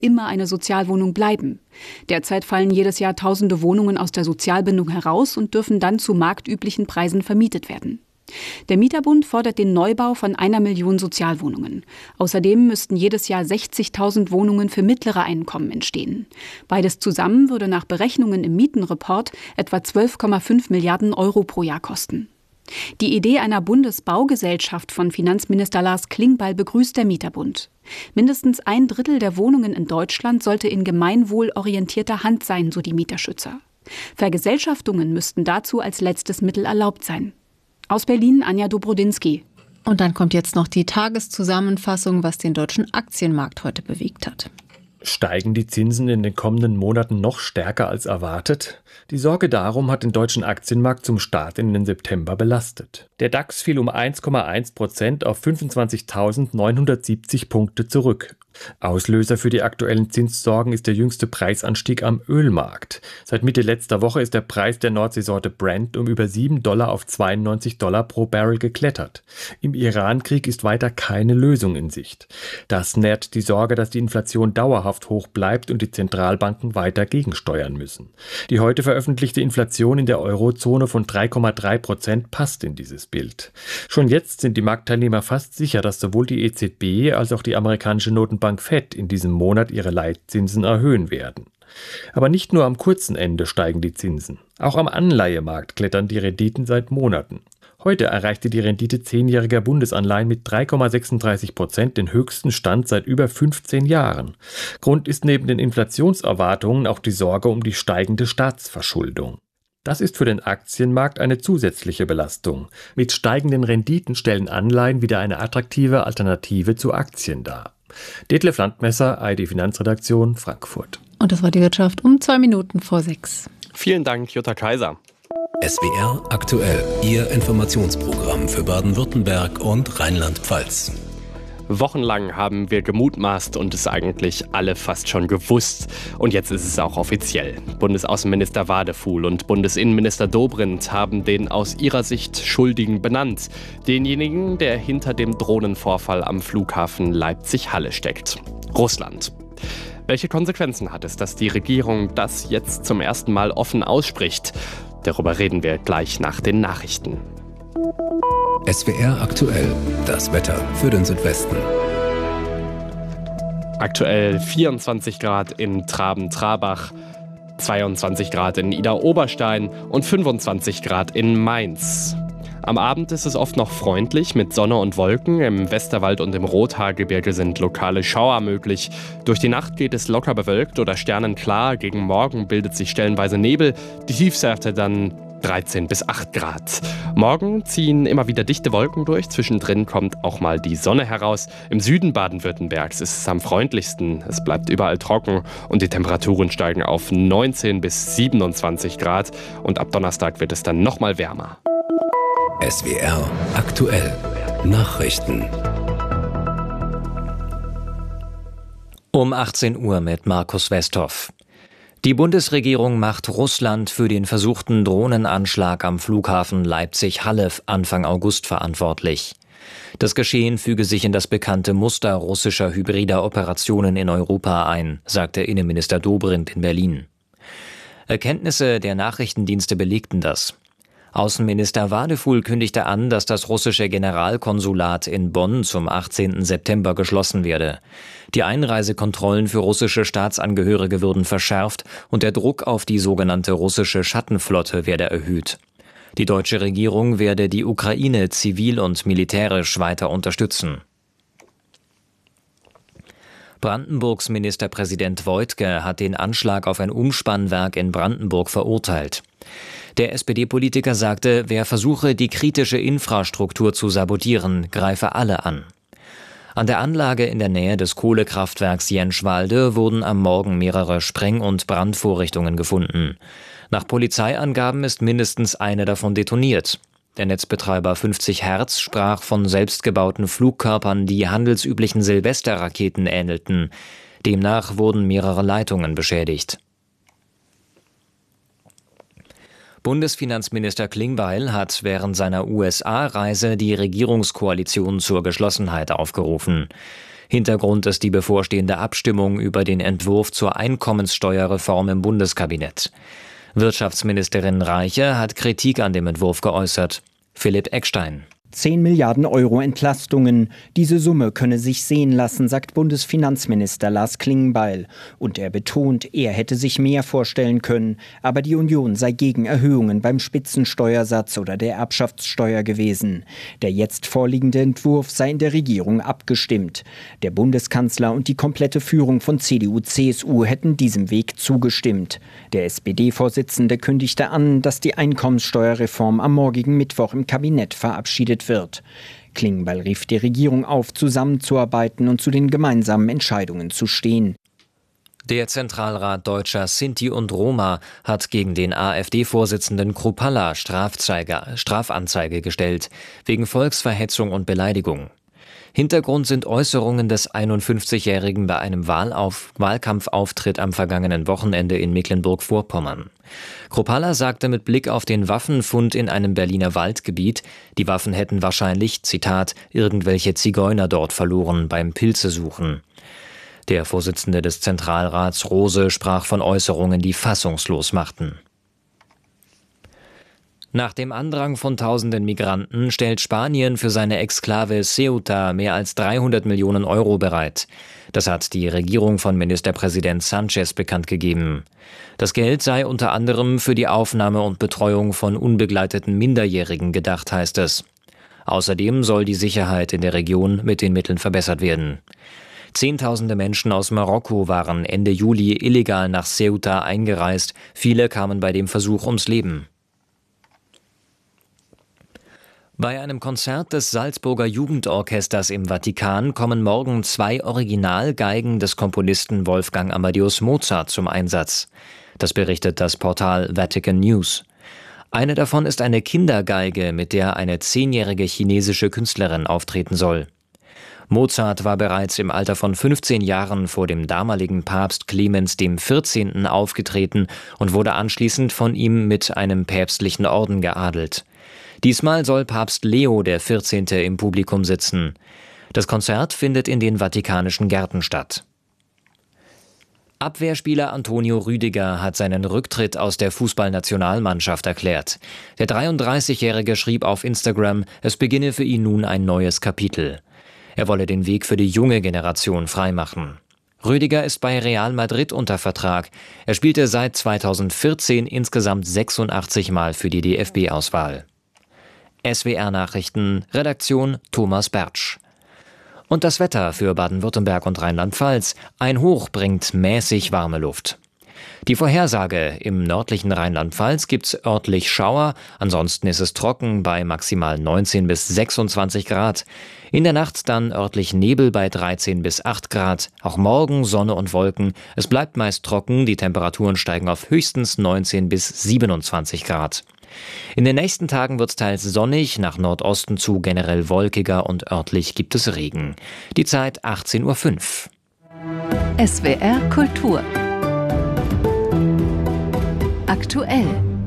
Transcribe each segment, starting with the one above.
immer eine Sozialwohnung bleiben. Derzeit fallen jedes Jahr tausende Wohnungen aus der Sozialbindung heraus und dürfen dann zu marktüblichen Preisen vermietet werden. Der Mieterbund fordert den Neubau von 1 Million Sozialwohnungen. Außerdem müssten jedes Jahr 60.000 Wohnungen für mittlere Einkommen entstehen. Beides zusammen würde nach Berechnungen im Mietenreport etwa 12,5 Milliarden Euro pro Jahr kosten. Die Idee einer Bundesbaugesellschaft von Finanzminister Lars Klingbeil begrüßt der Mieterbund. Mindestens 1/3 der Wohnungen in Deutschland sollte in gemeinwohlorientierter Hand sein, so die Mieterschützer. Vergesellschaftungen müssten dazu als letztes Mittel erlaubt sein. Aus Berlin, Anja Dobrodinsky. Und dann kommt jetzt noch die Tageszusammenfassung, was den deutschen Aktienmarkt heute bewegt hat. Steigen die Zinsen in den kommenden Monaten noch stärker als erwartet? Die Sorge darum hat den deutschen Aktienmarkt zum Start in den September belastet. Der DAX fiel um 1,1% auf 25.970 Punkte zurück. Auslöser für die aktuellen Zinssorgen ist der jüngste Preisanstieg am Ölmarkt. Seit Mitte letzter Woche ist der Preis der Nordseesorte Brent um über $7 auf $92 pro Barrel geklettert. Im Iran-Krieg ist weiter keine Lösung in Sicht. Das nährt die Sorge, dass die Inflation dauerhaft hoch bleibt und die Zentralbanken weiter gegensteuern müssen. Die heute veröffentlichte Inflation in der Eurozone von 3,3% passt in dieses Bild. Schon jetzt sind die Marktteilnehmer fast sicher, dass sowohl die EZB als auch die amerikanische Notenbank Fed in diesem Monat ihre Leitzinsen erhöhen werden. Aber nicht nur am kurzen Ende steigen die Zinsen. Auch am Anleihemarkt klettern die Renditen seit Monaten. Heute erreichte die Rendite 10-jähriger Bundesanleihen mit 3,36% den höchsten Stand seit über 15 Jahren. Grund ist neben den Inflationserwartungen auch die Sorge um die steigende Staatsverschuldung. Das ist für den Aktienmarkt eine zusätzliche Belastung. Mit steigenden Renditen stellen Anleihen wieder eine attraktive Alternative zu Aktien dar. Detlef Landmesser, ARD Finanzredaktion, Frankfurt. Und das war die Wirtschaft um 6:02. Vielen Dank, Jutta Kaiser. SWR aktuell, Ihr Informationsprogramm für Baden-Württemberg und Rheinland-Pfalz. Wochenlang haben wir gemutmaßt und es eigentlich alle fast schon gewusst. Und jetzt ist es auch offiziell. Bundesaußenminister Wadefuhl und Bundesinnenminister Dobrindt haben den aus ihrer Sicht Schuldigen benannt. Denjenigen, der hinter dem Drohnenvorfall am Flughafen Leipzig-Halle steckt. Russland. Welche Konsequenzen hat es, dass die Regierung das jetzt zum ersten Mal offen ausspricht? Darüber reden wir gleich nach den Nachrichten. SWR aktuell, das Wetter für den Südwesten. Aktuell 24 Grad in Traben-Trabach, 22 Grad in Idar-Oberstein und 25 Grad in Mainz. Am Abend ist es oft noch freundlich mit Sonne und Wolken. Im Westerwald und im Rothaargebirge sind lokale Schauer möglich. Durch die Nacht geht es locker bewölkt oder sternenklar. Gegen Morgen bildet sich stellenweise Nebel. Die Tiefstwerte dann 13 bis 8 Grad. Morgen ziehen immer wieder dichte Wolken durch. Zwischendrin kommt auch mal die Sonne heraus. Im Süden Baden-Württembergs ist es am freundlichsten. Es bleibt überall trocken und die Temperaturen steigen auf 19 bis 27 Grad. Und ab Donnerstag wird es dann nochmal wärmer. SWR aktuell, Nachrichten. Um 18 Uhr mit Markus Westhoff. Die Bundesregierung macht Russland für den versuchten Drohnenanschlag am Flughafen Leipzig-Halle Anfang August verantwortlich. Das Geschehen füge sich in das bekannte Muster russischer hybrider Operationen in Europa ein, sagte Innenminister Dobrindt in Berlin. Erkenntnisse der Nachrichtendienste belegten das. Außenminister Wadefuhl kündigte an, dass das russische Generalkonsulat in Bonn zum 18. September geschlossen werde. Die Einreisekontrollen für russische Staatsangehörige würden verschärft und der Druck auf die sogenannte russische Schattenflotte werde erhöht. Die deutsche Regierung werde die Ukraine zivil und militärisch weiter unterstützen. Brandenburgs Ministerpräsident Woidke hat den Anschlag auf ein Umspannwerk in Brandenburg verurteilt. Der SPD-Politiker sagte, wer versuche, die kritische Infrastruktur zu sabotieren, greife alle an. An der Anlage in der Nähe des Kohlekraftwerks Jenschwalde wurden am Morgen mehrere Spreng- und Brandvorrichtungen gefunden. Nach Polizeiangaben ist mindestens eine davon detoniert. Der Netzbetreiber 50 Hertz sprach von selbstgebauten Flugkörpern, die handelsüblichen Silvesterraketen ähnelten. Demnach wurden mehrere Leitungen beschädigt. Bundesfinanzminister Klingbeil hat während seiner USA-Reise die Regierungskoalition zur Geschlossenheit aufgerufen. Hintergrund ist die bevorstehende Abstimmung über den Entwurf zur Einkommenssteuerreform im Bundeskabinett. Wirtschaftsministerin Reiche hat Kritik an dem Entwurf geäußert. Philipp Eckstein. 10 Milliarden Euro Entlastungen. Diese Summe könne sich sehen lassen, sagt Bundesfinanzminister Lars Klingbeil. Und er betont, er hätte sich mehr vorstellen können. Aber die Union sei gegen Erhöhungen beim Spitzensteuersatz oder der Erbschaftssteuer gewesen. Der jetzt vorliegende Entwurf sei in der Regierung abgestimmt. Der Bundeskanzler und die komplette Führung von CDU/CSU hätten diesem Weg zugestimmt. Der SPD-Vorsitzende kündigte an, dass die Einkommenssteuerreform am morgigen Mittwoch im Kabinett verabschiedet wird. Klingbeil rief die Regierung auf, zusammenzuarbeiten und zu den gemeinsamen Entscheidungen zu stehen. Der Zentralrat Deutscher Sinti und Roma hat gegen den AfD-Vorsitzenden Kruppalla Strafanzeige gestellt, wegen Volksverhetzung und Beleidigung. Hintergrund sind Äußerungen des 51-Jährigen bei einem Wahlkampfauftritt am vergangenen Wochenende in Mecklenburg-Vorpommern. Kruppalla sagte mit Blick auf den Waffenfund in einem Berliner Waldgebiet, die Waffen hätten wahrscheinlich, Zitat, irgendwelche Zigeuner dort verloren beim Pilzesuchen. Der Vorsitzende des Zentralrats Rose sprach von Äußerungen, die fassungslos machten. Nach dem Andrang von tausenden Migranten stellt Spanien für seine Exklave Ceuta mehr als 300 Millionen Euro bereit. Das hat die Regierung von Ministerpräsident Sánchez bekannt gegeben. Das Geld sei unter anderem für die Aufnahme und Betreuung von unbegleiteten Minderjährigen gedacht, heißt es. Außerdem soll die Sicherheit in der Region mit den Mitteln verbessert werden. Zehntausende Menschen aus Marokko waren Ende Juli illegal nach Ceuta eingereist. Viele kamen bei dem Versuch ums Leben. Bei einem Konzert des Salzburger Jugendorchesters im Vatikan kommen morgen 2 Originalgeigen des Komponisten Wolfgang Amadeus Mozart zum Einsatz. Das berichtet das Portal Vatican News. Eine davon ist eine Kindergeige, mit der eine 10-jährige chinesische Künstlerin auftreten soll. Mozart war bereits im Alter von 15 Jahren vor dem damaligen Papst Clemens XIV. Aufgetreten und wurde anschließend von ihm mit einem päpstlichen Orden geadelt. Diesmal soll Papst Leo XIV. Im Publikum sitzen. Das Konzert findet in den Vatikanischen Gärten statt. Abwehrspieler Antonio Rüdiger hat seinen Rücktritt aus der Fußballnationalmannschaft erklärt. Der 33-Jährige schrieb auf Instagram, es beginne für ihn nun ein neues Kapitel. Er wolle den Weg für die junge Generation freimachen. Rüdiger ist bei Real Madrid unter Vertrag. Er spielte seit 2014 insgesamt 86 Mal für die DFB-Auswahl. SWR-Nachrichten, Redaktion Thomas Bertsch. Und das Wetter für Baden-Württemberg und Rheinland-Pfalz. Ein Hoch bringt mäßig warme Luft. Die Vorhersage: Im nördlichen Rheinland-Pfalz gibt's örtlich Schauer, ansonsten ist es trocken bei maximal 19 bis 26 Grad. In der Nacht dann örtlich Nebel bei 13 bis 8 Grad. Auch morgen Sonne und Wolken. Es bleibt meist trocken, die Temperaturen steigen auf höchstens 19 bis 27 Grad. In den nächsten Tagen wird es teils sonnig, nach Nordosten zu generell wolkiger und örtlich gibt es Regen. Die Zeit 18:05 Uhr. SWR Kultur. Aktuell.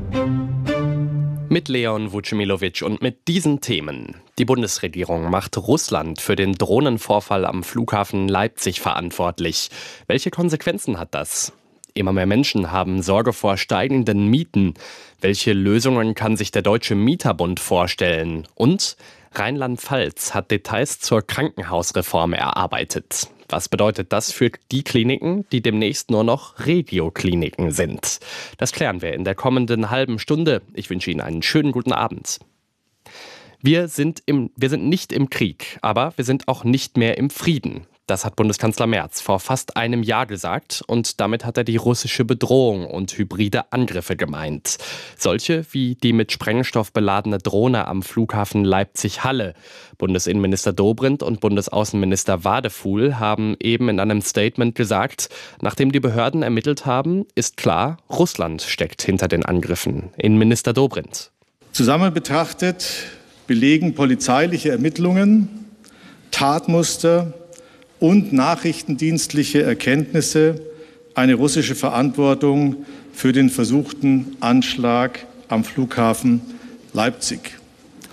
Mit Leon Vucemilovic und mit diesen Themen. Die Bundesregierung macht Russland für den Drohnenvorfall am Flughafen Leipzig verantwortlich. Welche Konsequenzen hat das? Immer mehr Menschen haben Sorge vor steigenden Mieten. Welche Lösungen kann sich der Deutsche Mieterbund vorstellen? Und Rheinland-Pfalz hat Details zur Krankenhausreform erarbeitet. Was bedeutet das für die Kliniken, die demnächst nur noch Regio-Kliniken sind? Das klären wir in der kommenden halben Stunde. Ich wünsche Ihnen einen schönen guten Abend. Wir sind nicht im Krieg, aber wir sind auch nicht mehr im Frieden. Das hat Bundeskanzler Merz vor fast einem Jahr gesagt und damit hat er die russische Bedrohung und hybride Angriffe gemeint. Solche wie die mit Sprengstoff beladene Drohne am Flughafen Leipzig-Halle. Bundesinnenminister Dobrindt und Bundesaußenminister Wadefuhl haben eben in einem Statement gesagt, nachdem die Behörden ermittelt haben, ist klar, Russland steckt hinter den Angriffen. Innenminister Dobrindt. Zusammen betrachtet belegen polizeiliche Ermittlungen, Tatmuster und nachrichtendienstliche Erkenntnisse eine russische Verantwortung für den versuchten Anschlag am Flughafen Leipzig.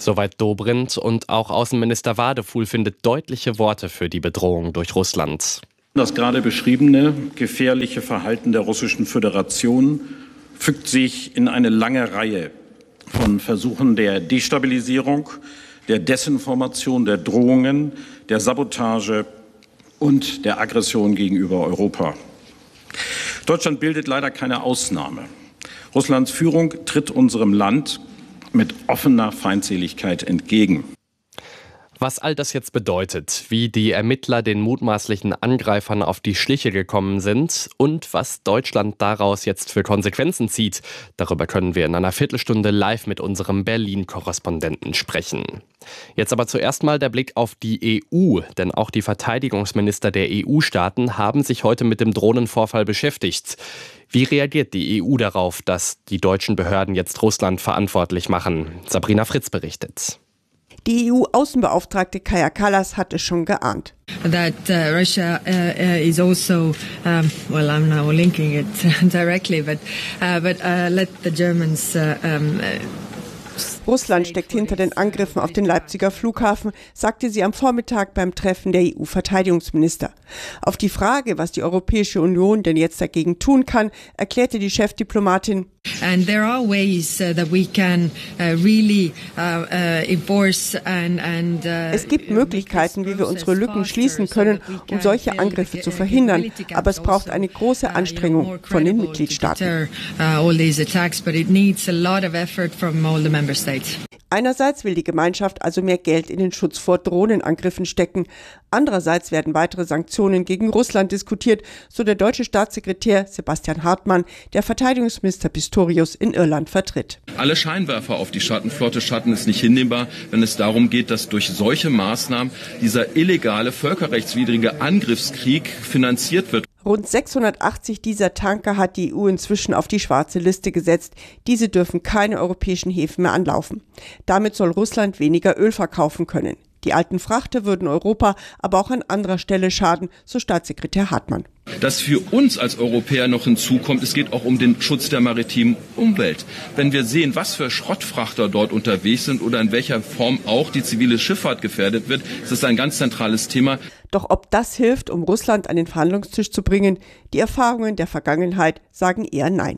Soweit Dobrindt, und auch Außenminister Wadefuhl findet deutliche Worte für die Bedrohung durch Russland. Das gerade beschriebene gefährliche Verhalten der Russischen Föderation fügt sich in eine lange Reihe von Versuchen der Destabilisierung, der Desinformation, der Drohungen, der Sabotage und der Aggression gegenüber Europa. Deutschland bildet leider keine Ausnahme. Russlands Führung tritt unserem Land mit offener Feindseligkeit entgegen. Was all das jetzt bedeutet, wie die Ermittler den mutmaßlichen Angreifern auf die Schliche gekommen sind und was Deutschland daraus jetzt für Konsequenzen zieht, darüber können wir in einer Viertelstunde live mit unserem Berlin-Korrespondenten sprechen. Jetzt aber zuerst mal der Blick auf die EU, denn auch die Verteidigungsminister der EU-Staaten haben sich heute mit dem Drohnenvorfall beschäftigt. Wie reagiert die EU darauf, dass die deutschen Behörden jetzt Russland verantwortlich machen? Sabrina Fritz berichtet. Die EU-Außenbeauftragte Kaja Kallas hat es schon geahnt. That Russia is also, well, I'm now linking it directly, but let the Germans. Russland steckt hinter den Angriffen auf den Leipziger Flughafen, sagte sie am Vormittag beim Treffen der EU-Verteidigungsminister. Auf die Frage, was die Europäische Union denn jetzt dagegen tun kann, erklärte die Chefdiplomatin: And there are ways that we can really enforce and Es gibt Möglichkeiten, wie wir unsere Lücken schließen können, um solche Angriffe zu verhindern, aber es braucht eine große Anstrengung von den Mitgliedstaaten. Einerseits will die Gemeinschaft also mehr Geld in den Schutz vor Drohnenangriffen stecken. Andererseits werden weitere Sanktionen gegen Russland diskutiert, so der deutsche Staatssekretär Sebastian Hartmann, der Verteidigungsminister Pistorius in Irland vertritt. Alle Scheinwerfer auf die Schattenflotte schatten ist nicht hinnehmbar, wenn es darum geht, dass durch solche Maßnahmen dieser illegale, völkerrechtswidrige Angriffskrieg finanziert wird. Rund 680 dieser Tanker hat die EU inzwischen auf die schwarze Liste gesetzt. Diese dürfen keine europäischen Häfen mehr anlaufen. Damit soll Russland weniger Öl verkaufen können. Die alten Frachter würden Europa aber auch an anderer Stelle schaden, so Staatssekretär Hartmann. Das für uns als Europäer noch hinzukommt, es geht auch um den Schutz der maritimen Umwelt. Wenn wir sehen, was für Schrottfrachter dort unterwegs sind oder in welcher Form auch die zivile Schifffahrt gefährdet wird, ist das ein ganz zentrales Thema. Doch ob das hilft, um Russland an den Verhandlungstisch zu bringen, die Erfahrungen der Vergangenheit sagen eher nein.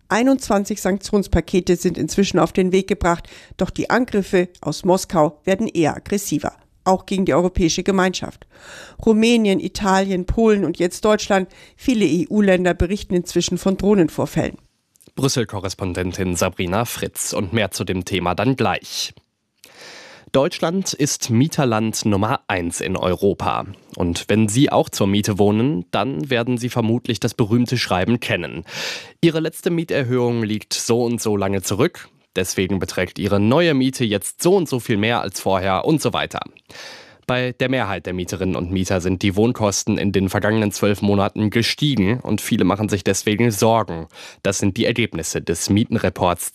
21 Sanktionspakete sind inzwischen auf den Weg gebracht, doch die Angriffe aus Moskau werden eher aggressiver, auch gegen die europäische Gemeinschaft. Rumänien, Italien, Polen und jetzt Deutschland, viele EU-Länder berichten inzwischen von Drohnenvorfällen. Brüssel-Korrespondentin Sabrina Fritz, und mehr zu dem Thema dann gleich. Deutschland ist Mieterland Nummer 1 in Europa. Und wenn Sie auch zur Miete wohnen, dann werden Sie vermutlich das berühmte Schreiben kennen. Ihre letzte Mieterhöhung liegt so und so lange zurück. Deswegen beträgt Ihre neue Miete jetzt so und so viel mehr als vorher und so weiter. Bei der Mehrheit der Mieterinnen und Mieter sind die Wohnkosten in den vergangenen 12 Monaten gestiegen und viele machen sich deswegen Sorgen. Das sind die Ergebnisse des Mietenreports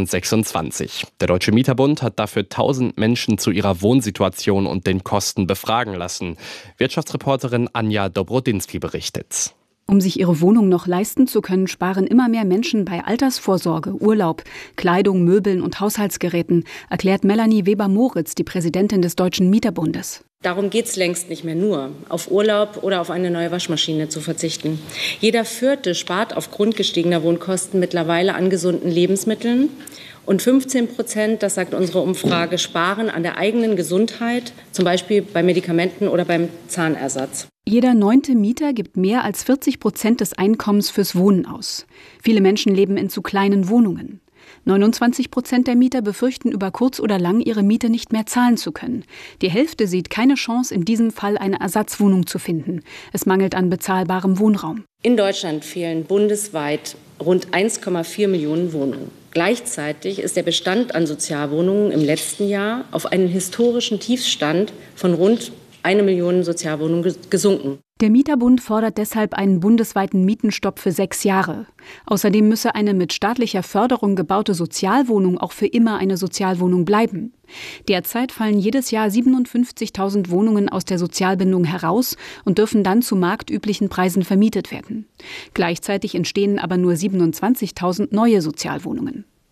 2026. Der Deutsche Mieterbund hat dafür 1000 Menschen zu ihrer Wohnsituation und den Kosten befragen lassen. Wirtschaftsreporterin Anja Dobrodinsky berichtet. Um sich ihre Wohnung noch leisten zu können, sparen immer mehr Menschen bei Altersvorsorge, Urlaub, Kleidung, Möbeln und Haushaltsgeräten, erklärt Melanie Weber-Moritz, die Präsidentin des Deutschen Mieterbundes. Darum geht es längst nicht mehr nur, auf Urlaub oder auf eine neue Waschmaschine zu verzichten. Jeder Vierte spart aufgrund gestiegener Wohnkosten mittlerweile an gesunden Lebensmitteln. Und 15%, das sagt unsere Umfrage, sparen an der eigenen Gesundheit, zum Beispiel bei Medikamenten oder beim Zahnersatz. Jeder 9. Mieter gibt mehr als 40% des Einkommens fürs Wohnen aus. Viele Menschen leben in zu kleinen Wohnungen. 29% der Mieter befürchten über kurz oder lang, ihre Miete nicht mehr zahlen zu können. Die Hälfte sieht keine Chance, in diesem Fall eine Ersatzwohnung zu finden. Es mangelt an bezahlbarem Wohnraum. In Deutschland fehlen bundesweit rund 1,4 Millionen Wohnungen. Gleichzeitig ist der Bestand an Sozialwohnungen im letzten Jahr auf einen historischen Tiefstand von rund 1 Million Sozialwohnungen gesunken. Der Mieterbund fordert deshalb einen bundesweiten Mietenstopp für 6 Jahre. Außerdem müsse eine mit staatlicher Förderung gebaute Sozialwohnung auch für immer eine Sozialwohnung bleiben. Derzeit fallen jedes Jahr 57.000 Wohnungen aus der Sozialbindung heraus und dürfen dann zu marktüblichen Preisen vermietet werden. Gleichzeitig entstehen aber nur 27.000 neue Sozialwohnungen.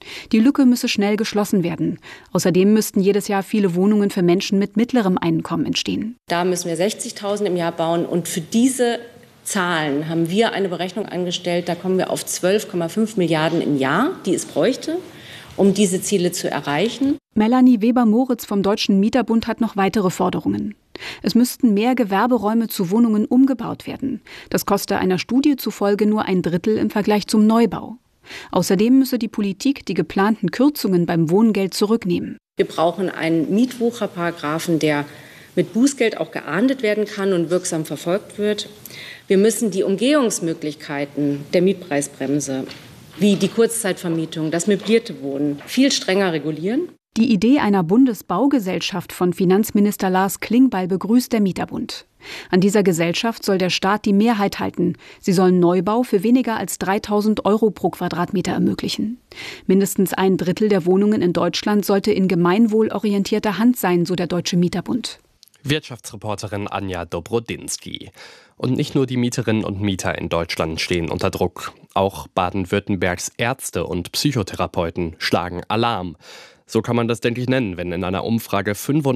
Die Lücke müsse schnell geschlossen werden. Außerdem müssten jedes Jahr viele Wohnungen für Menschen mit mittlerem Einkommen entstehen. Da müssen wir 60.000 im Jahr bauen und für diese Zahlen haben wir eine Berechnung angestellt, da kommen wir auf 12,5 Milliarden im Jahr, die es bräuchte, um diese Ziele zu erreichen. Melanie Weber-Moritz vom Deutschen Mieterbund hat noch weitere Forderungen. Es müssten mehr Gewerberäume zu Wohnungen umgebaut werden. Das koste einer Studie zufolge nur 1/3 im Vergleich zum Neubau. Außerdem müsse die Politik die geplanten Kürzungen beim Wohngeld zurücknehmen. Wir brauchen einen Mietwucherparagraphen, der mit Bußgeld auch geahndet werden kann und wirksam verfolgt wird. Wir müssen die Umgehungsmöglichkeiten der Mietpreisbremse, wie die Kurzzeitvermietung, das möblierte Wohnen, viel strenger regulieren. Die Idee einer Bundesbaugesellschaft von Finanzminister Lars Klingbeil begrüßt der Mieterbund. An dieser Gesellschaft soll der Staat die Mehrheit halten. Sie sollen Neubau für weniger als 3.000 € pro Quadratmeter ermöglichen. Mindestens 1/3 der Wohnungen in Deutschland sollte in gemeinwohlorientierter Hand sein, so der Deutsche Mieterbund. Wirtschaftsreporterin Anja Dobrodinsky. Und nicht nur die Mieterinnen und Mieter in Deutschland stehen unter Druck. Auch Baden-Württembergs Ärzte und Psychotherapeuten schlagen Alarm. So kann man das, denke ich, nennen, wenn in einer Umfrage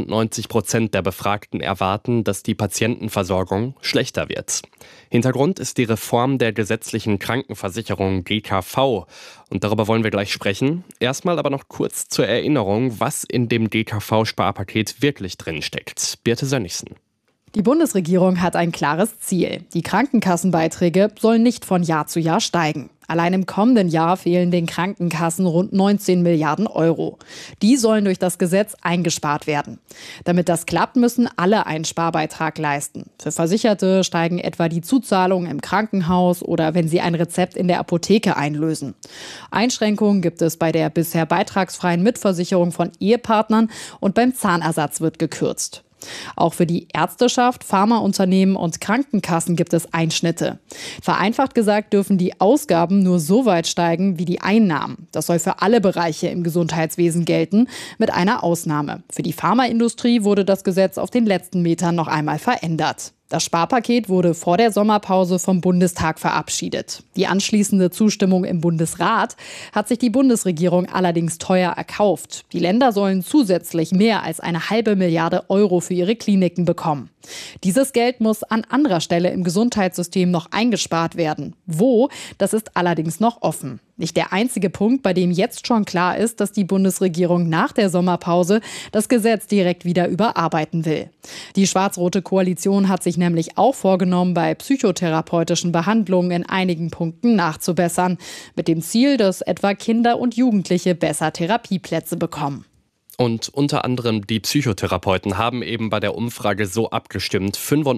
95% der Befragten erwarten, dass die Patientenversorgung schlechter wird. Hintergrund ist die Reform der gesetzlichen Krankenversicherung GKV. Und darüber wollen wir gleich sprechen. Erstmal aber noch kurz zur Erinnerung, was in dem GKV-Sparpaket wirklich drinsteckt. Birte Sönnigsen. Die Bundesregierung hat ein klares Ziel. Die Krankenkassenbeiträge sollen nicht von Jahr zu Jahr steigen. Allein im kommenden Jahr fehlen den Krankenkassen rund 19 Milliarden €. Die sollen durch das Gesetz eingespart werden. Damit das klappt, müssen alle einen Sparbeitrag leisten. Für Versicherte steigen etwa die Zuzahlungen im Krankenhaus oder wenn sie ein Rezept in der Apotheke einlösen. Einschränkungen gibt es bei der bisher beitragsfreien Mitversicherung von Ehepartnern und beim Zahnersatz wird gekürzt. Auch für die Ärzteschaft, Pharmaunternehmen und Krankenkassen gibt es Einschnitte. Vereinfacht gesagt dürfen die Ausgaben nur so weit steigen wie die Einnahmen. Das soll für alle Bereiche im Gesundheitswesen gelten, mit einer Ausnahme. Für die Pharmaindustrie wurde das Gesetz auf den letzten Metern noch einmal verändert. Das Sparpaket wurde vor der Sommerpause vom Bundestag verabschiedet. Die anschließende Zustimmung im Bundesrat hat sich die Bundesregierung allerdings teuer erkauft. Die Länder sollen zusätzlich mehr als 1,5 Milliarde € für ihre Kliniken bekommen. Dieses Geld muss an anderer Stelle im Gesundheitssystem noch eingespart werden. Wo? Das ist allerdings noch offen. Nicht der einzige Punkt, bei dem jetzt schon klar ist, dass die Bundesregierung nach der Sommerpause das Gesetz direkt wieder überarbeiten will. Die schwarz-rote Koalition hat sich nämlich auch vorgenommen, bei psychotherapeutischen Behandlungen in einigen Punkten nachzubessern, mit dem Ziel, dass etwa Kinder und Jugendliche besser Therapieplätze bekommen. Und unter anderem die Psychotherapeuten haben eben bei der Umfrage so abgestimmt.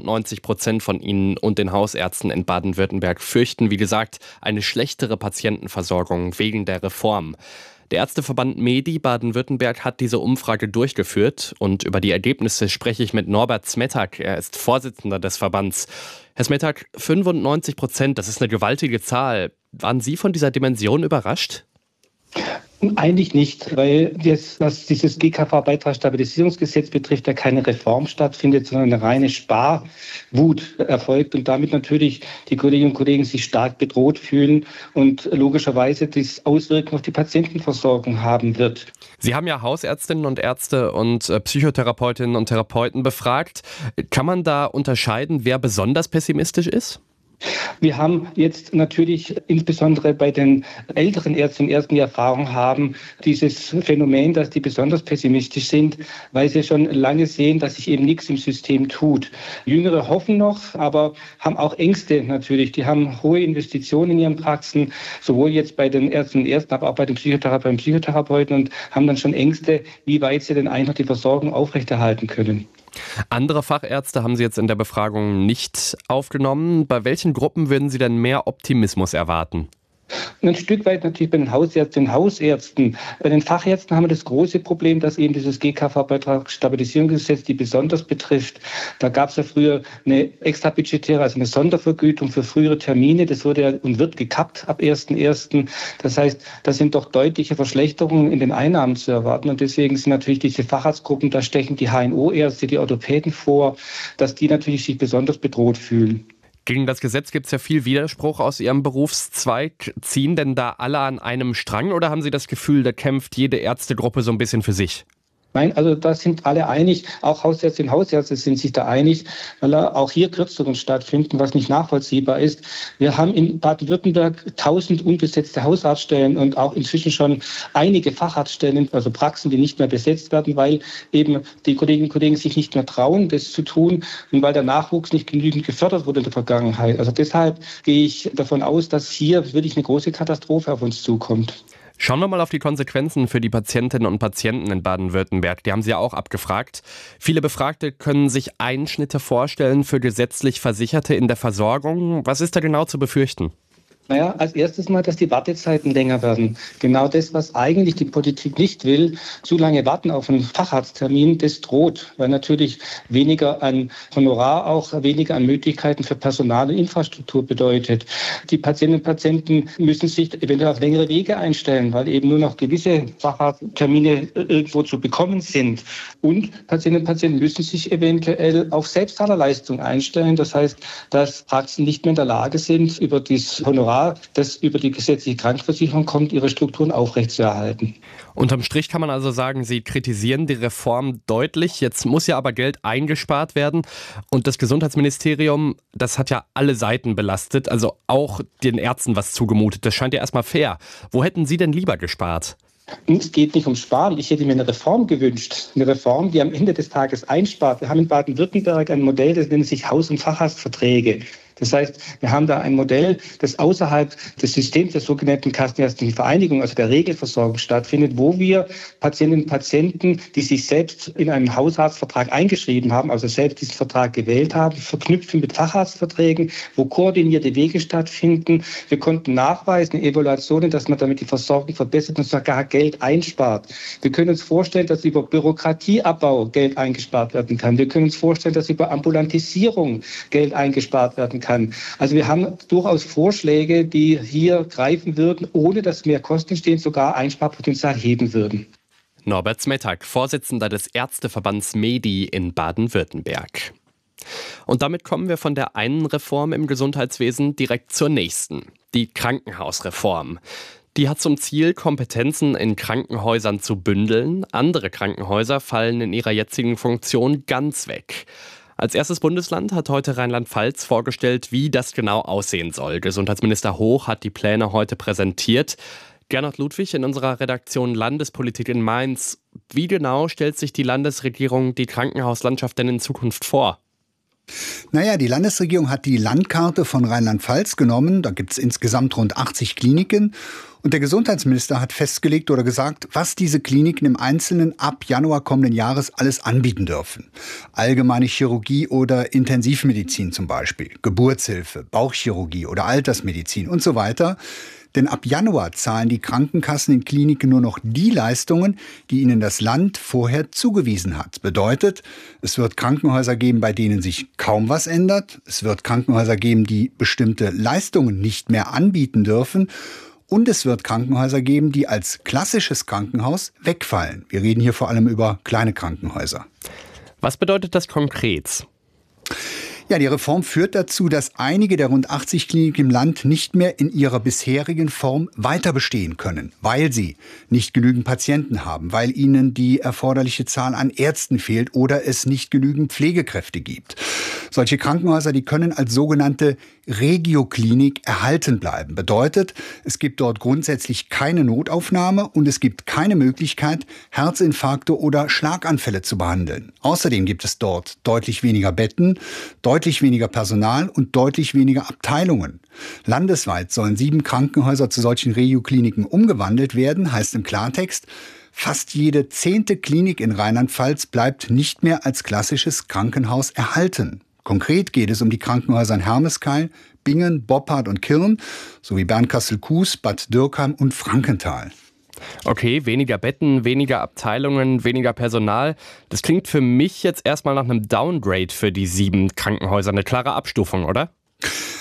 95% von ihnen und den Hausärzten in Baden-Württemberg fürchten, wie gesagt, eine schlechtere Patientenversorgung wegen der Reform. Der Ärzteverband MEDI Baden-Württemberg hat diese Umfrage durchgeführt und über die Ergebnisse spreche ich mit Norbert Smetak. Er ist Vorsitzender des Verbands. Herr Smetak, 95%, das ist eine gewaltige Zahl. Waren Sie von dieser Dimension überrascht? Eigentlich nicht, weil was dieses GKV-Beitragsstabilisierungsgesetz betrifft, ja keine Reform stattfindet, sondern eine reine Sparwut erfolgt und damit natürlich die Kolleginnen und Kollegen sich stark bedroht fühlen und logischerweise das Auswirkungen auf die Patientenversorgung haben wird. Sie haben ja Hausärztinnen und Ärzte und Psychotherapeutinnen und Therapeuten befragt. Kann man da unterscheiden, wer besonders pessimistisch ist? Wir haben jetzt natürlich insbesondere bei den älteren Ärztinnen und Ärzten, die Erfahrung haben, dieses Phänomen, dass die besonders pessimistisch sind, weil sie schon lange sehen, dass sich eben nichts im System tut. Jüngere hoffen noch, aber haben auch Ängste natürlich. Die haben hohe Investitionen in ihren Praxen, sowohl jetzt bei den Ärztinnen und Ärzten, aber auch bei den Psychotherapeuten und Psychotherapeuten und haben dann schon Ängste, wie weit sie denn einfach die Versorgung aufrechterhalten können. Andere Fachärzte haben Sie jetzt in der Befragung nicht aufgenommen. Bei welchen Gruppen würden Sie denn mehr Optimismus erwarten? Ein Stück weit natürlich bei den Hausärztinnen und Hausärzten. Bei den Fachärzten haben wir das große Problem, dass eben dieses GKV-Beitragsstabilisierungsgesetz die besonders betrifft. Da gab es ja früher eine extrabudgetäre, also eine Sondervergütung für frühere Termine. Das wurde ja und wird gekappt ab 1.1. Das heißt, da sind doch deutliche Verschlechterungen in den Einnahmen zu erwarten. Und deswegen sind natürlich diese Facharztgruppen, da stechen die HNO-Ärzte, die Orthopäden vor, dass die natürlich sich besonders bedroht fühlen. Gegen das Gesetz gibt es ja viel Widerspruch aus Ihrem Berufszweig. Ziehen denn da alle an einem Strang oder haben Sie das Gefühl, da kämpft jede Ärztegruppe so ein bisschen für sich? Nein, also da sind alle einig, auch Hausärztinnen und Hausärzte sind sich da einig, weil auch hier Kürzungen stattfinden, was nicht nachvollziehbar ist. Wir haben in Baden-Württemberg 1000 unbesetzte Hausarztstellen und auch inzwischen schon einige Facharztstellen, also Praxen, die nicht mehr besetzt werden, weil eben die Kolleginnen und Kollegen sich nicht mehr trauen, das zu tun und weil der Nachwuchs nicht genügend gefördert wurde in der Vergangenheit. Also deshalb gehe ich davon aus, dass hier wirklich eine große Katastrophe auf uns zukommt. Schauen wir mal auf die Konsequenzen für die Patientinnen und Patienten in Baden-Württemberg. Die haben Sie ja auch abgefragt. Viele Befragte können sich Einschnitte vorstellen für gesetzlich Versicherte in der Versorgung. Was ist da genau zu befürchten? Naja, als erstes mal, dass die Wartezeiten länger werden. Genau das, was eigentlich die Politik nicht will, zu lange warten auf einen Facharzttermin, das droht, weil natürlich weniger an Honorar auch weniger an Möglichkeiten für Personal und Infrastruktur bedeutet. Die Patientinnen und Patienten müssen sich eventuell auf längere Wege einstellen, weil eben nur noch gewisse Facharzttermine irgendwo zu bekommen sind. Und Patientinnen und Patienten müssen sich eventuell auf Selbstzahlerleistung einstellen. Das heißt, dass Praxen nicht mehr in der Lage sind, über das Honorar, das über die gesetzliche Krankenversicherung kommt, ihre Strukturen aufrechtzuerhalten. Unterm Strich kann man also sagen, Sie kritisieren die Reform deutlich. Jetzt muss ja aber Geld eingespart werden. Und das Gesundheitsministerium, das hat ja alle Seiten belastet, also auch den Ärzten was zugemutet. Das scheint ja erstmal fair. Wo hätten Sie denn lieber gespart? Es geht nicht um Sparen. Ich hätte mir eine Reform gewünscht. Eine Reform, die am Ende des Tages einspart. Wir haben in Baden-Württemberg ein Modell, das nennt sich Haus- und Facharztverträge. Das heißt, wir haben da ein Modell, das außerhalb des Systems der sogenannten Kassenärztlichen Vereinigung, also der Regelversorgung stattfindet, wo wir Patientinnen und Patienten, die sich selbst in einen Hausarztvertrag eingeschrieben haben, also selbst diesen Vertrag gewählt haben, verknüpfen mit Facharztverträgen, wo koordinierte Wege stattfinden. Wir konnten nachweisen in Evaluationen, dass man damit die Versorgung verbessert und sogar Geld einspart. Wir können uns vorstellen, dass über Bürokratieabbau Geld eingespart werden kann. Wir können uns vorstellen, dass über Ambulantisierung Geld eingespart werden kann. Also wir haben durchaus Vorschläge, die hier greifen würden, ohne dass mehr Kosten entstehen, sogar Einsparpotenzial heben würden. Norbert Smetak, Vorsitzender des Ärzteverbands MEDI in Baden-Württemberg. Und damit kommen wir von der einen Reform im Gesundheitswesen direkt zur nächsten, die Krankenhausreform. Die hat zum Ziel, Kompetenzen in Krankenhäusern zu bündeln. Andere Krankenhäuser fallen in ihrer jetzigen Funktion ganz weg. Als erstes Bundesland hat heute Rheinland-Pfalz vorgestellt, wie das genau aussehen soll. Gesundheitsminister Hoch hat die Pläne heute präsentiert. Gernot Ludwig in unserer Redaktion Landespolitik in Mainz. Wie genau stellt sich die Landesregierung die Krankenhauslandschaft denn in Zukunft vor? Naja, die Landesregierung hat die Landkarte von Rheinland-Pfalz genommen. Da gibt es insgesamt rund 80 Kliniken. Und der Gesundheitsminister hat festgelegt oder gesagt, was diese Kliniken im Einzelnen ab Januar kommenden Jahres alles anbieten dürfen. Allgemeine Chirurgie oder Intensivmedizin zum Beispiel, Geburtshilfe, Bauchchirurgie oder Altersmedizin und so weiter. Denn ab Januar zahlen die Krankenkassen in Kliniken nur noch die Leistungen, die ihnen das Land vorher zugewiesen hat. Bedeutet, es wird Krankenhäuser geben, bei denen sich kaum was ändert. Es wird Krankenhäuser geben, die bestimmte Leistungen nicht mehr anbieten dürfen. Und es wird Krankenhäuser geben, die als klassisches Krankenhaus wegfallen. Wir reden hier vor allem über kleine Krankenhäuser. Was bedeutet das konkret? Ja, die Reform führt dazu, dass einige der rund 80 Kliniken im Land nicht mehr in ihrer bisherigen Form weiter bestehen können, weil sie nicht genügend Patienten haben, weil ihnen die erforderliche Zahl an Ärzten fehlt oder es nicht genügend Pflegekräfte gibt. Solche Krankenhäuser, die können als sogenannte Regioklinik erhalten bleiben. Bedeutet, es gibt dort grundsätzlich keine Notaufnahme und es gibt keine Möglichkeit, Herzinfarkte oder Schlaganfälle zu behandeln. Außerdem gibt es dort deutlich weniger Betten, deutlich weniger Personal und deutlich weniger Abteilungen. Landesweit sollen 7 Krankenhäuser zu solchen Regiokliniken umgewandelt werden, heißt im Klartext, fast jede 10. Klinik in Rheinland-Pfalz bleibt nicht mehr als klassisches Krankenhaus erhalten. Konkret geht es um die Krankenhäuser in Hermeskeil, Bingen, Boppard und Kirn sowie Bernkastel-Kues, Bad Dürkheim und Frankenthal. Okay, weniger Betten, weniger Abteilungen, weniger Personal. Das klingt für mich jetzt erstmal nach einem Downgrade für die 7 Krankenhäuser. Eine klare Abstufung, oder?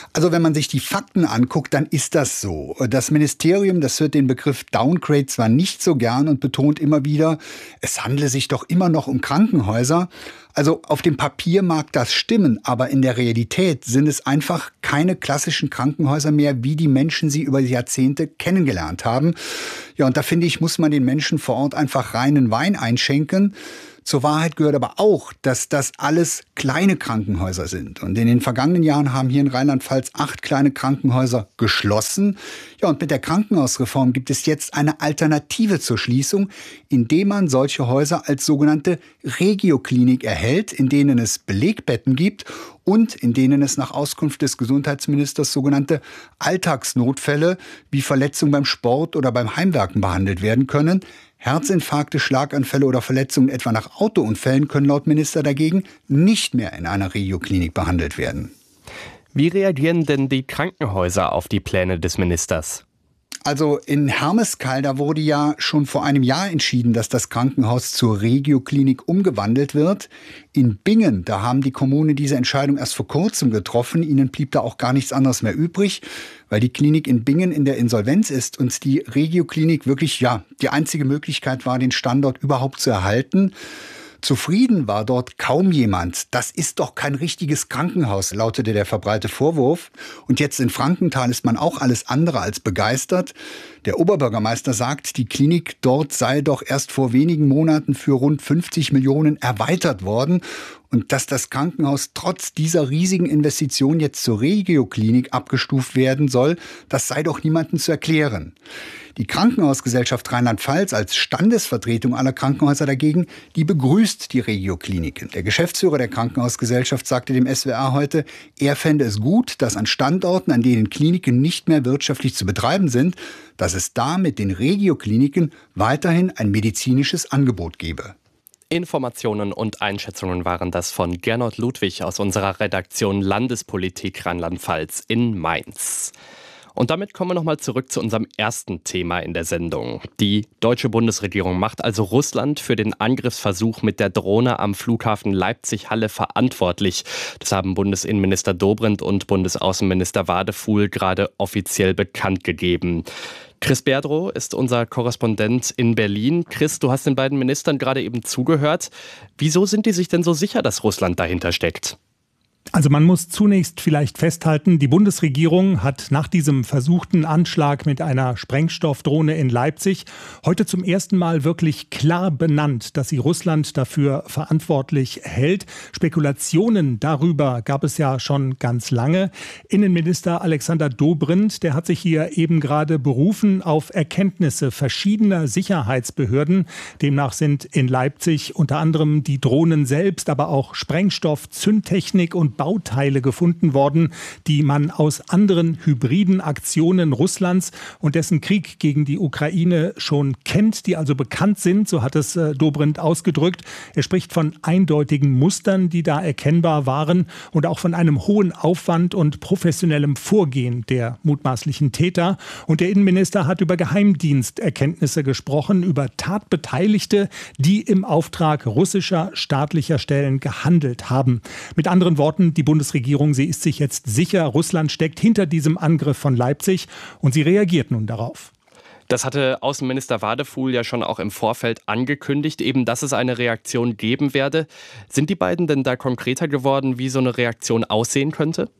Also wenn man sich die Fakten anguckt, dann ist das so. Das Ministerium, das hört den Begriff Downgrade zwar nicht so gern und betont immer wieder, es handle sich doch immer noch um Krankenhäuser. Also auf dem Papier mag das stimmen, aber in der Realität sind es einfach keine klassischen Krankenhäuser mehr, wie die Menschen sie über Jahrzehnte kennengelernt haben. Ja, und da finde ich, muss man den Menschen vor Ort einfach reinen Wein einschenken. Zur Wahrheit gehört aber auch, dass das alles kleine Krankenhäuser sind. Und in den vergangenen Jahren haben hier in Rheinland-Pfalz 8 kleine Krankenhäuser geschlossen. Ja, und mit der Krankenhausreform gibt es jetzt eine Alternative zur Schließung, indem man solche Häuser als sogenannte Regioklinik erhält, in denen es Belegbetten gibt und in denen es nach Auskunft des Gesundheitsministers sogenannte Alltagsnotfälle wie Verletzungen beim Sport oder beim Heimwerken behandelt werden können. Herzinfarkte, Schlaganfälle oder Verletzungen etwa nach Autounfällen können laut Minister dagegen nicht mehr in einer Regioklinik behandelt werden. Wie reagieren denn die Krankenhäuser auf die Pläne des Ministers? Also in Hermeskeil, da wurde ja schon vor einem Jahr entschieden, dass das Krankenhaus zur Regioklinik umgewandelt wird. In Bingen, da haben die Kommunen diese Entscheidung erst vor kurzem getroffen. Ihnen blieb da auch gar nichts anderes mehr übrig, weil die Klinik in Bingen in der Insolvenz ist und die Regioklinik wirklich die einzige Möglichkeit war, den Standort überhaupt zu erhalten. Zufrieden war dort kaum jemand. Das ist doch kein richtiges Krankenhaus, lautete der verbreitete Vorwurf. Und jetzt in Frankenthal ist man auch alles andere als begeistert. Der Oberbürgermeister sagt, die Klinik dort sei doch erst vor wenigen Monaten für rund 50 Millionen erweitert worden. Und dass das Krankenhaus trotz dieser riesigen Investition jetzt zur Regioklinik abgestuft werden soll, das sei doch niemandem zu erklären. Die Krankenhausgesellschaft Rheinland-Pfalz als Standesvertretung aller Krankenhäuser dagegen, die begrüßt die Regiokliniken. Der Geschäftsführer der Krankenhausgesellschaft sagte dem SWR heute, er fände es gut, dass an Standorten, an denen Kliniken nicht mehr wirtschaftlich zu betreiben sind, dass es da mit den Regiokliniken weiterhin ein medizinisches Angebot gebe. Informationen und Einschätzungen waren das von Gernot Ludwig aus unserer Redaktion Landespolitik Rheinland-Pfalz in Mainz. Und damit kommen wir nochmal zurück zu unserem ersten Thema in der Sendung. Die deutsche Bundesregierung macht also Russland für den Angriffsversuch mit der Drohne am Flughafen Leipzig-Halle verantwortlich. Das haben Bundesinnenminister Dobrindt und Bundesaußenminister Wadefuhl gerade offiziell bekannt gegeben. Chris Berdrow ist unser Korrespondent in Berlin. Chris, du hast den beiden Ministern gerade eben zugehört. Wieso sind die sich denn so sicher, dass Russland dahinter steckt? Also man muss zunächst vielleicht festhalten, die Bundesregierung hat nach diesem versuchten Anschlag mit einer Sprengstoffdrohne in Leipzig heute zum ersten Mal wirklich klar benannt, dass sie Russland dafür verantwortlich hält. Spekulationen darüber gab es ja schon ganz lange. Innenminister Alexander Dobrindt, der hat sich hier eben gerade berufen auf Erkenntnisse verschiedener Sicherheitsbehörden. Demnach sind in Leipzig unter anderem die Drohnen selbst, aber auch Sprengstoff, Zündtechnik und Bauteile gefunden worden, die man aus anderen hybriden Aktionen Russlands und dessen Krieg gegen die Ukraine schon kennt, die also bekannt sind, so hat es Dobrindt ausgedrückt. Er spricht von eindeutigen Mustern, die da erkennbar waren und auch von einem hohen Aufwand und professionellem Vorgehen der mutmaßlichen Täter. Und der Innenminister hat über Geheimdiensterkenntnisse gesprochen, über Tatbeteiligte, die im Auftrag russischer staatlicher Stellen gehandelt haben. Mit anderen Worten, die Bundesregierung, sie ist sich jetzt sicher, Russland steckt hinter diesem Angriff von Leipzig und sie reagiert nun darauf. Das hatte Außenminister Wadefuhl ja schon auch im Vorfeld angekündigt, eben dass es eine Reaktion geben werde. Sind die beiden denn da konkreter geworden, wie so eine Reaktion aussehen könnte?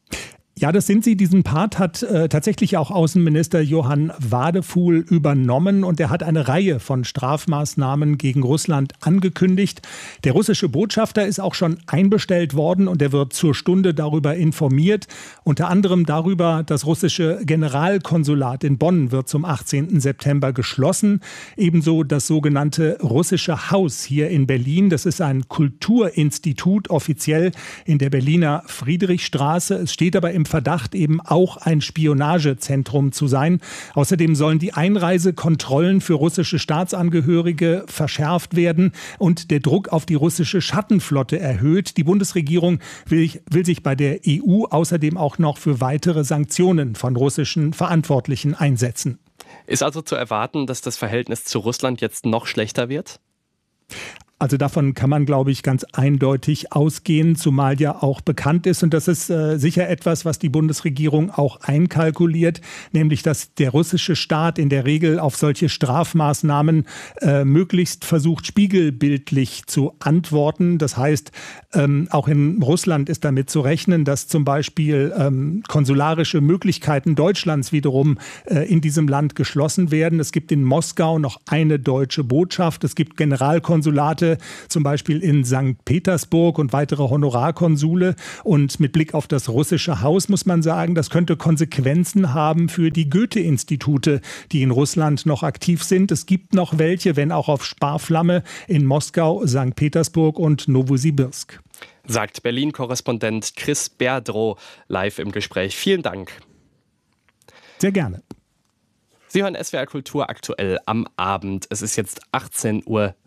Ja, das sind sie. Diesen Part hat tatsächlich auch Außenminister Johann Wadefuhl übernommen und er hat eine Reihe von Strafmaßnahmen gegen Russland angekündigt. Der russische Botschafter ist auch schon einbestellt worden und er wird zur Stunde darüber informiert. Unter anderem darüber, das russische Generalkonsulat in Bonn wird zum 18. September geschlossen. Ebenso das sogenannte Russische Haus hier in Berlin. Das ist ein Kulturinstitut, offiziell in der Berliner Friedrichstraße. Es steht aber im Verdacht, eben auch ein Spionagezentrum zu sein. Außerdem sollen die Einreisekontrollen für russische Staatsangehörige verschärft werden und der Druck auf die russische Schattenflotte erhöht. Die Bundesregierung will sich bei der EU außerdem auch noch für weitere Sanktionen von russischen Verantwortlichen einsetzen. Ist also zu erwarten, dass das Verhältnis zu Russland jetzt noch schlechter wird? Also davon kann man, glaube ich, ganz eindeutig ausgehen, zumal ja auch bekannt ist, und das ist sicher etwas, was die Bundesregierung auch einkalkuliert, nämlich dass der russische Staat in der Regel auf solche Strafmaßnahmen möglichst versucht, spiegelbildlich zu antworten. Das heißt, auch in Russland ist damit zu rechnen, dass zum Beispiel konsularische Möglichkeiten Deutschlands wiederum in diesem Land geschlossen werden. Es gibt in Moskau noch eine deutsche Botschaft. Es gibt Generalkonsulate, zum Beispiel in St. Petersburg und weitere Honorarkonsule. Und mit Blick auf das russische Haus muss man sagen, das könnte Konsequenzen haben für die Goethe-Institute, die in Russland noch aktiv sind. Es gibt noch welche, wenn auch auf Sparflamme, in Moskau, St. Petersburg und Novosibirsk. Sagt Berlin-Korrespondent Chris Berdrow live im Gespräch. Vielen Dank. Sehr gerne. Sie hören SWR Kultur aktuell am Abend. Es ist jetzt 18.26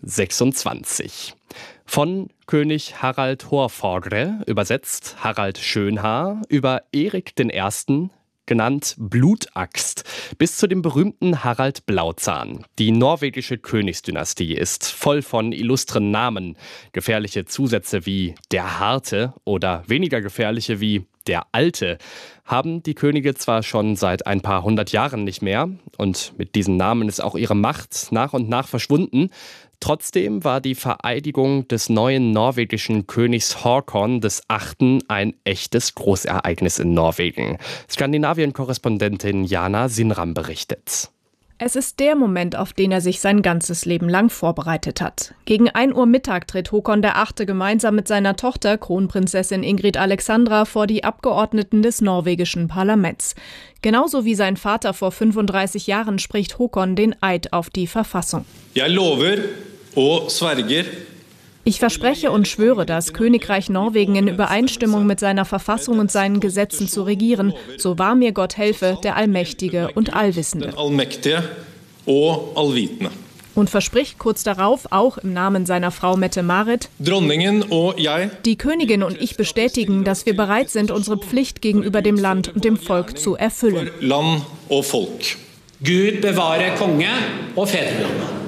Uhr. Von König Harald Hårfagre, übersetzt Harald Schönhaar, über Erik I., genannt Blutaxt, bis zu dem berühmten Harald Blauzahn. Die norwegische Königsdynastie ist voll von illustren Namen. Gefährliche Zusätze wie der Harte oder weniger gefährliche wie der Alte haben die Könige zwar schon seit ein paar hundert Jahren nicht mehr, und mit diesen Namen ist auch ihre Macht nach und nach verschwunden. Trotzdem war die Vereidigung des neuen norwegischen Königs Håkon VIII. Ein echtes Großereignis in Norwegen. Skandinavien-Korrespondentin Jana Sinram berichtet. Es ist der Moment, auf den er sich sein ganzes Leben lang vorbereitet hat. Gegen 1 Uhr Mittag tritt Håkon VIII. Gemeinsam mit seiner Tochter, Kronprinzessin Ingrid Alexandra, vor die Abgeordneten des norwegischen Parlaments. Genauso wie sein Vater vor 35 Jahren spricht Håkon den Eid auf die Verfassung. Jeg lover og sverger. Ich verspreche und schwöre, das Königreich Norwegen in Übereinstimmung mit seiner Verfassung und seinen Gesetzen zu regieren. So wahr mir Gott helfe, der Allmächtige und Allwissende. Und verspricht kurz darauf, auch im Namen seiner Frau Mette-Marit: Die Königin und ich bestätigen, dass wir bereit sind, unsere Pflicht gegenüber dem Land und dem Volk zu erfüllen. Gud bevare konge og fedrelandet.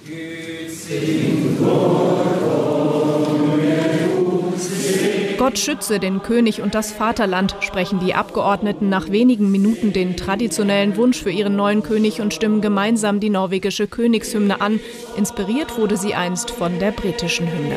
Gott schütze den König und das Vaterland, sprechen die Abgeordneten nach wenigen Minuten den traditionellen Wunsch für ihren neuen König und stimmen gemeinsam die norwegische Königshymne an. Inspiriert wurde sie einst von der britischen Hymne.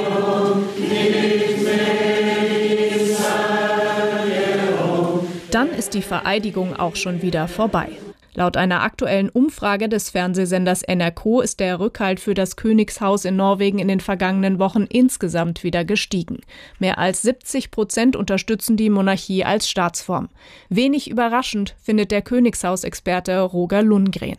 Dann ist die Vereidigung auch schon wieder vorbei. Laut einer aktuellen Umfrage des Fernsehsenders NRK ist der Rückhalt für das Königshaus in Norwegen in den vergangenen Wochen insgesamt wieder gestiegen. Mehr als 70% unterstützen die Monarchie als Staatsform. Wenig überraschend findet der Königshausexperte Roger Lundgren.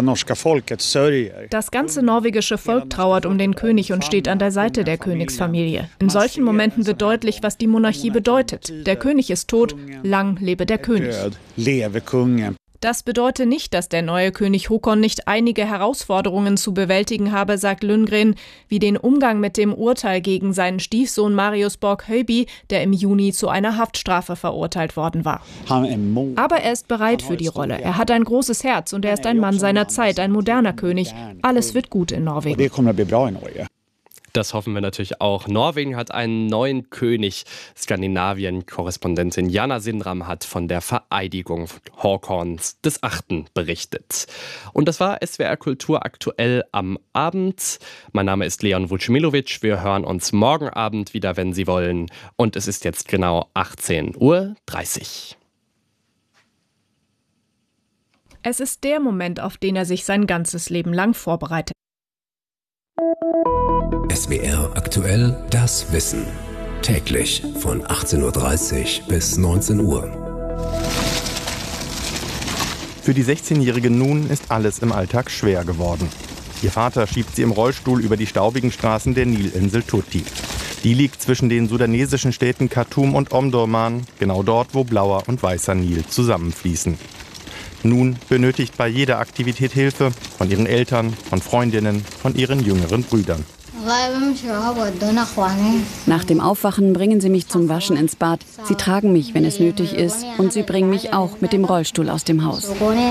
Das ganze norwegische Volk trauert um den König und steht an der Seite der Königsfamilie. In solchen Momenten wird deutlich, was die Monarchie bedeutet. Der König ist tot, lang lebe der König. Das bedeutet nicht, dass der neue König Håkon nicht einige Herausforderungen zu bewältigen habe, sagt Lundgren, wie den Umgang mit dem Urteil gegen seinen Stiefsohn Marius Borg-Høiby, der im Juni zu einer Haftstrafe verurteilt worden war. Aber er ist bereit für die Rolle. Er hat ein großes Herz und er ist ein Mann seiner Zeit, ein moderner König. Alles wird gut in Norwegen. Das hoffen wir natürlich auch. Norwegen hat einen neuen König. Skandinavien-Korrespondentin Jana Sinram hat von der Vereidigung Håkons VIII. Berichtet. Und das war SWR Kultur aktuell am Abend. Mein Name ist Leon Vucimilovic. Wir hören uns morgen Abend wieder, wenn Sie wollen. Und es ist jetzt genau 18.30 Uhr. Es ist der Moment, auf den er sich sein ganzes Leben lang vorbereitet. SWR aktuell das Wissen. Täglich von 18.30 Uhr bis 19 Uhr. Für die 16-jährige Nun ist alles im Alltag schwer geworden. Ihr Vater schiebt sie im Rollstuhl über die staubigen Straßen der Nilinsel Tutti. Die liegt zwischen den sudanesischen Städten Khartoum und Omdurman, genau dort, wo blauer und weißer Nil zusammenfließen. Nun benötigt bei jeder Aktivität Hilfe von ihren Eltern, von Freundinnen, von ihren jüngeren Brüdern. Nach dem Aufwachen bringen sie mich zum Waschen ins Bad. Sie tragen mich, wenn es nötig ist, und sie bringen mich auch mit dem Rollstuhl aus dem Haus.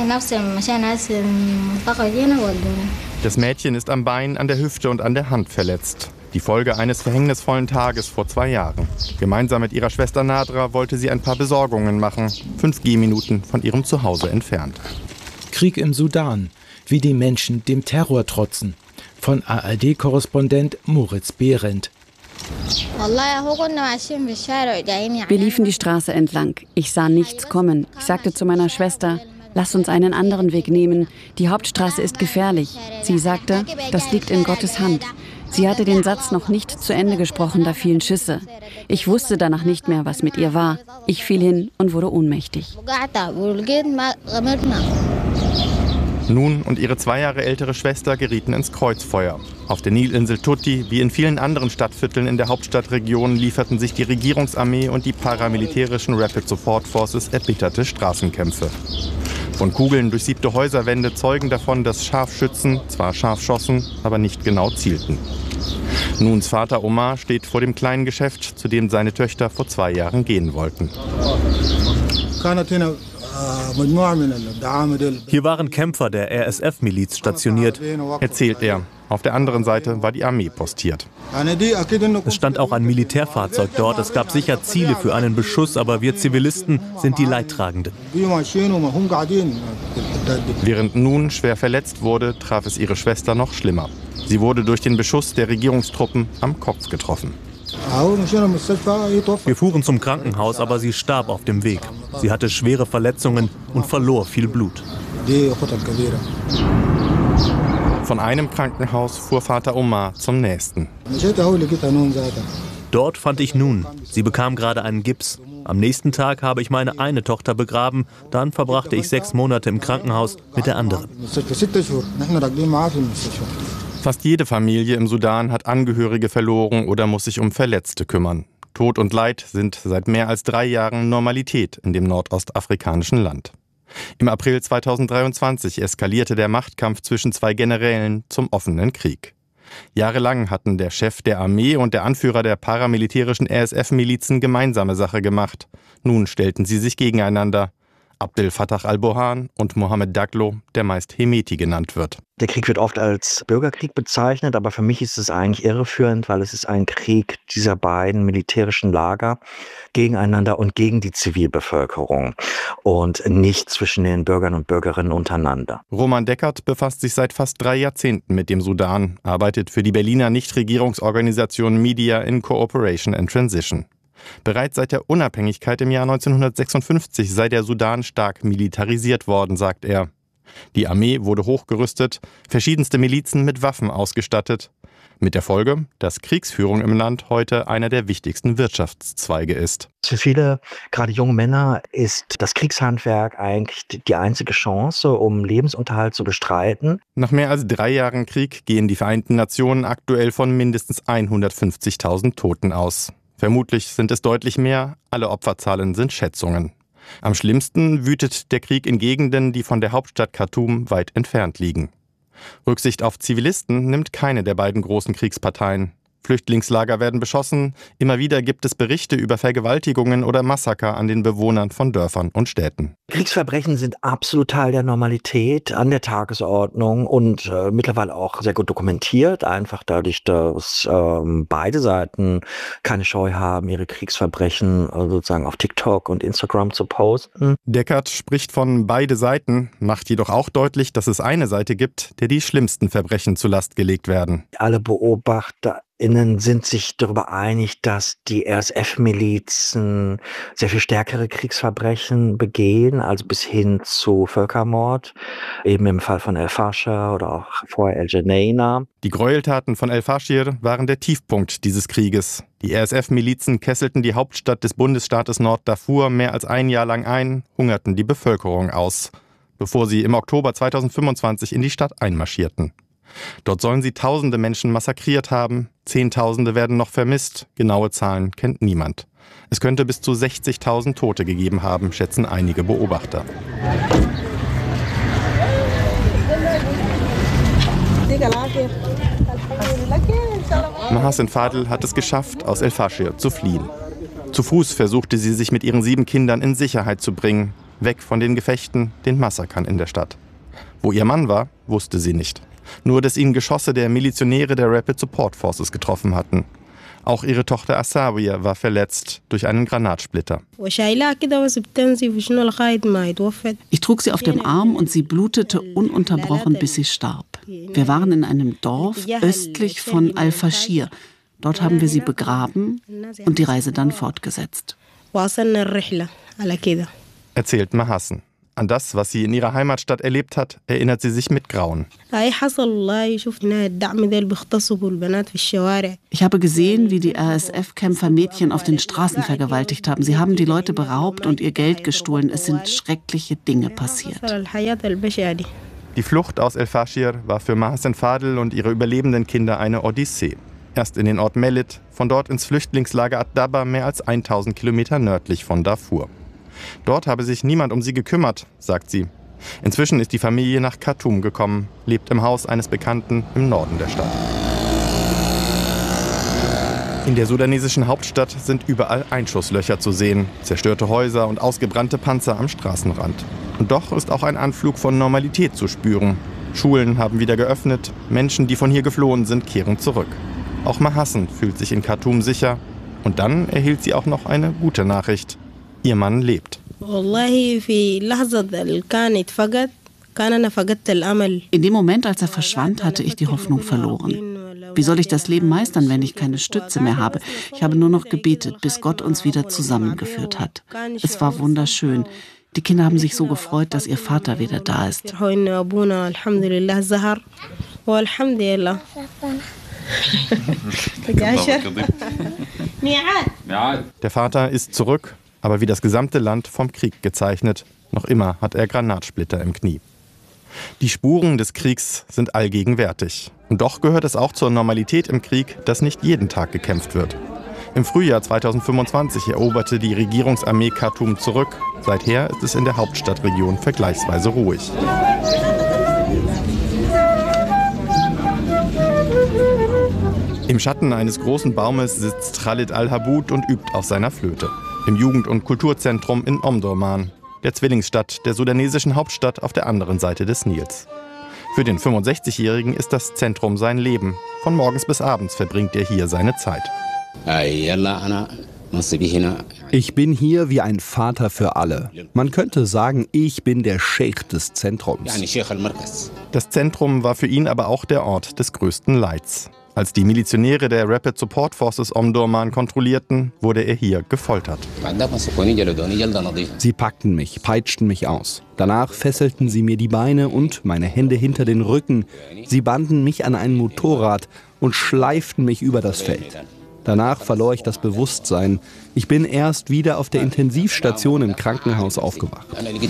Das Mädchen ist am Bein, an der Hüfte und an der Hand verletzt. Die Folge eines verhängnisvollen Tages vor 2 Jahren. Gemeinsam mit ihrer Schwester Nadra wollte sie ein paar Besorgungen machen, 5 Gehminuten von ihrem Zuhause entfernt. Krieg im Sudan, wie die Menschen dem Terror trotzen. Von ARD-Korrespondent Moritz Behrendt. Wir liefen die Straße entlang. Ich sah nichts kommen. Ich sagte zu meiner Schwester, lass uns einen anderen Weg nehmen. Die Hauptstraße ist gefährlich. Sie sagte, das liegt in Gottes Hand. Sie hatte den Satz noch nicht zu Ende gesprochen, da fielen Schüsse. Ich wusste danach nicht mehr, was mit ihr war. Ich fiel hin und wurde ohnmächtig. Nun und ihre 2 Jahre ältere Schwester gerieten ins Kreuzfeuer. Auf der Nilinsel Tuti, wie in vielen anderen Stadtvierteln in der Hauptstadtregion, lieferten sich die Regierungsarmee und die paramilitärischen Rapid Support Forces erbitterte Straßenkämpfe. Von Kugeln durchsiebte Häuserwände zeugen davon, dass Scharfschützen zwar scharf schossen, aber nicht genau zielten. Nuns Vater Omar steht vor dem kleinen Geschäft, zu dem seine Töchter vor 2 Jahren gehen wollten. Hier waren Kämpfer der RSF-Miliz stationiert, erzählt er. Auf der anderen Seite war die Armee postiert. Es stand auch ein Militärfahrzeug dort. Es gab sicher Ziele für einen Beschuss, aber wir Zivilisten sind die Leidtragenden. Während Nun schwer verletzt wurde, traf es ihre Schwester noch schlimmer. Sie wurde durch den Beschuss der Regierungstruppen am Kopf getroffen. Wir fuhren zum Krankenhaus, aber sie starb auf dem Weg. Sie hatte schwere Verletzungen und verlor viel Blut. Von einem Krankenhaus fuhr Vater Omar zum nächsten. Dort fand ich Nun. Sie bekam gerade einen Gips. Am nächsten Tag habe ich meine eine Tochter begraben. Dann verbrachte ich 6 Monate im Krankenhaus mit der anderen. Fast jede Familie im Sudan hat Angehörige verloren oder muss sich um Verletzte kümmern. Tod und Leid sind seit mehr als 3 Jahren Normalität in dem nordostafrikanischen Land. Im April 2023 eskalierte der Machtkampf zwischen 2 Generälen zum offenen Krieg. Jahrelang hatten der Chef der Armee und der Anführer der paramilitärischen RSF-Milizen gemeinsame Sache gemacht. Nun stellten sie sich gegeneinander. Abdel Fattah al-Burhan und Mohamed Daglo, der meist Hemeti genannt wird. Der Krieg wird oft als Bürgerkrieg bezeichnet, aber für mich ist es eigentlich irreführend, weil es ist ein Krieg dieser beiden militärischen Lager gegeneinander und gegen die Zivilbevölkerung und nicht zwischen den Bürgern und Bürgerinnen untereinander. Roman Deckert befasst sich seit fast 3 Jahrzehnten mit dem Sudan, arbeitet für die Berliner Nichtregierungsorganisation Media in Cooperation and Transition. Bereits seit der Unabhängigkeit im Jahr 1956 sei der Sudan stark militarisiert worden, sagt er. Die Armee wurde hochgerüstet, verschiedenste Milizen mit Waffen ausgestattet. Mit der Folge, dass Kriegsführung im Land heute einer der wichtigsten Wirtschaftszweige ist. Für viele, gerade junge Männer, ist das Kriegshandwerk eigentlich die einzige Chance, um Lebensunterhalt zu bestreiten. Nach mehr als 3 Jahren Krieg gehen die Vereinten Nationen aktuell von mindestens 150.000 Toten aus. Vermutlich sind es deutlich mehr, alle Opferzahlen sind Schätzungen. Am schlimmsten wütet der Krieg in Gegenden, die von der Hauptstadt Khartoum weit entfernt liegen. Rücksicht auf Zivilisten nimmt keine der beiden großen Kriegsparteien. Flüchtlingslager werden beschossen, immer wieder gibt es Berichte über Vergewaltigungen oder Massaker an den Bewohnern von Dörfern und Städten. Kriegsverbrechen sind absolut Teil der Normalität, an der Tagesordnung und mittlerweile auch sehr gut dokumentiert, einfach dadurch, dass beide Seiten keine Scheu haben, ihre Kriegsverbrechen sozusagen auf TikTok und Instagram zu posten. Deckert spricht von beide Seiten, macht jedoch auch deutlich, dass es eine Seite gibt, der die schlimmsten Verbrechen zur Last gelegt werden. Alle BeobachterInnen sind sich darüber einig, dass die RSF-Milizen sehr viel stärkere Kriegsverbrechen begehen, also bis hin zu Völkermord, eben im Fall von El-Fashir oder auch vorher El-Geneina. Die Gräueltaten von El-Fashir waren der Tiefpunkt dieses Krieges. Die RSF-Milizen kesselten die Hauptstadt des Bundesstaates Nord-Darfur mehr als 1 Jahr lang ein, hungerten die Bevölkerung aus, bevor sie im Oktober 2025 in die Stadt einmarschierten. Dort sollen sie Tausende Menschen massakriert haben, Zehntausende werden noch vermisst, genaue Zahlen kennt niemand. Es könnte bis zu 60.000 Tote gegeben haben, schätzen einige Beobachter. Mahasen Fadl hat es geschafft, aus El Fashir zu fliehen. Zu Fuß versuchte sie, sich mit ihren 7 Kindern in Sicherheit zu bringen, weg von den Gefechten, den Massakern in der Stadt. Wo ihr Mann war, wusste sie nicht. Nur, dass ihn Geschosse der Milizionäre der Rapid Support Forces getroffen hatten. Auch ihre Tochter Asawiya war verletzt durch einen Granatsplitter. Ich trug sie auf dem Arm und sie blutete ununterbrochen, bis sie starb. Wir waren in einem Dorf östlich von Al-Fashir. Dort haben wir sie begraben und die Reise dann fortgesetzt. Erzählt Mahasen. An das, was sie in ihrer Heimatstadt erlebt hat, erinnert sie sich mit Grauen. Ich habe gesehen, wie die RSF-Kämpfer Mädchen auf den Straßen vergewaltigt haben. Sie haben die Leute beraubt und ihr Geld gestohlen. Es sind schreckliche Dinge passiert. Die Flucht aus El Fashir war für Mahasen Fadl und ihre überlebenden Kinder eine Odyssee. Erst in den Ort Melit, von dort ins Flüchtlingslager Ad-Dabba, mehr als 1000 Kilometer nördlich von Darfur. Dort habe sich niemand um sie gekümmert, sagt sie. Inzwischen ist die Familie nach Khartoum gekommen, lebt im Haus eines Bekannten im Norden der Stadt. In der sudanesischen Hauptstadt sind überall Einschusslöcher zu sehen, zerstörte Häuser und ausgebrannte Panzer am Straßenrand. Und doch ist auch ein Anflug von Normalität zu spüren. Schulen haben wieder geöffnet, Menschen, die von hier geflohen sind, kehren zurück. Auch Mahasen fühlt sich in Khartoum sicher. Und dann erhielt sie auch noch eine gute Nachricht. Ihr Mann lebt. In dem Moment, als er verschwand, hatte ich die Hoffnung verloren. Wie soll ich das Leben meistern, wenn ich keine Stütze mehr habe? Ich habe nur noch gebetet, bis Gott uns wieder zusammengeführt hat. Es war wunderschön. Die Kinder haben sich so gefreut, dass ihr Vater wieder da ist. Der Vater ist zurück, aber wie das gesamte Land vom Krieg gezeichnet. Noch immer hat er Granatsplitter im Knie. Die Spuren des Kriegs sind allgegenwärtig. Und doch gehört es auch zur Normalität im Krieg, dass nicht jeden Tag gekämpft wird. Im Frühjahr 2025 eroberte die Regierungsarmee Khartoum zurück. Seither ist es in der Hauptstadtregion vergleichsweise ruhig. Im Schatten eines großen Baumes sitzt Khalid Al-Habud und übt auf seiner Flöte. Im Jugend- und Kulturzentrum in Omdurman, der Zwillingsstadt der sudanesischen Hauptstadt auf der anderen Seite des Nils. Für den 65-Jährigen ist das Zentrum sein Leben. Von morgens bis abends verbringt er hier seine Zeit. Ich bin hier wie ein Vater für alle. Man könnte sagen, ich bin der Scheich des Zentrums. Das Zentrum war für ihn aber auch der Ort des größten Leids. Als die Milizionäre der Rapid Support Forces Omdurman kontrollierten, wurde er hier gefoltert. Sie packten mich, peitschten mich aus. Danach fesselten sie mir die Beine und meine Hände hinter den Rücken. Sie banden mich an ein Motorrad und schleiften mich über das Feld. Danach verlor ich das Bewusstsein. Ich bin erst wieder auf der Intensivstation im Krankenhaus aufgewacht.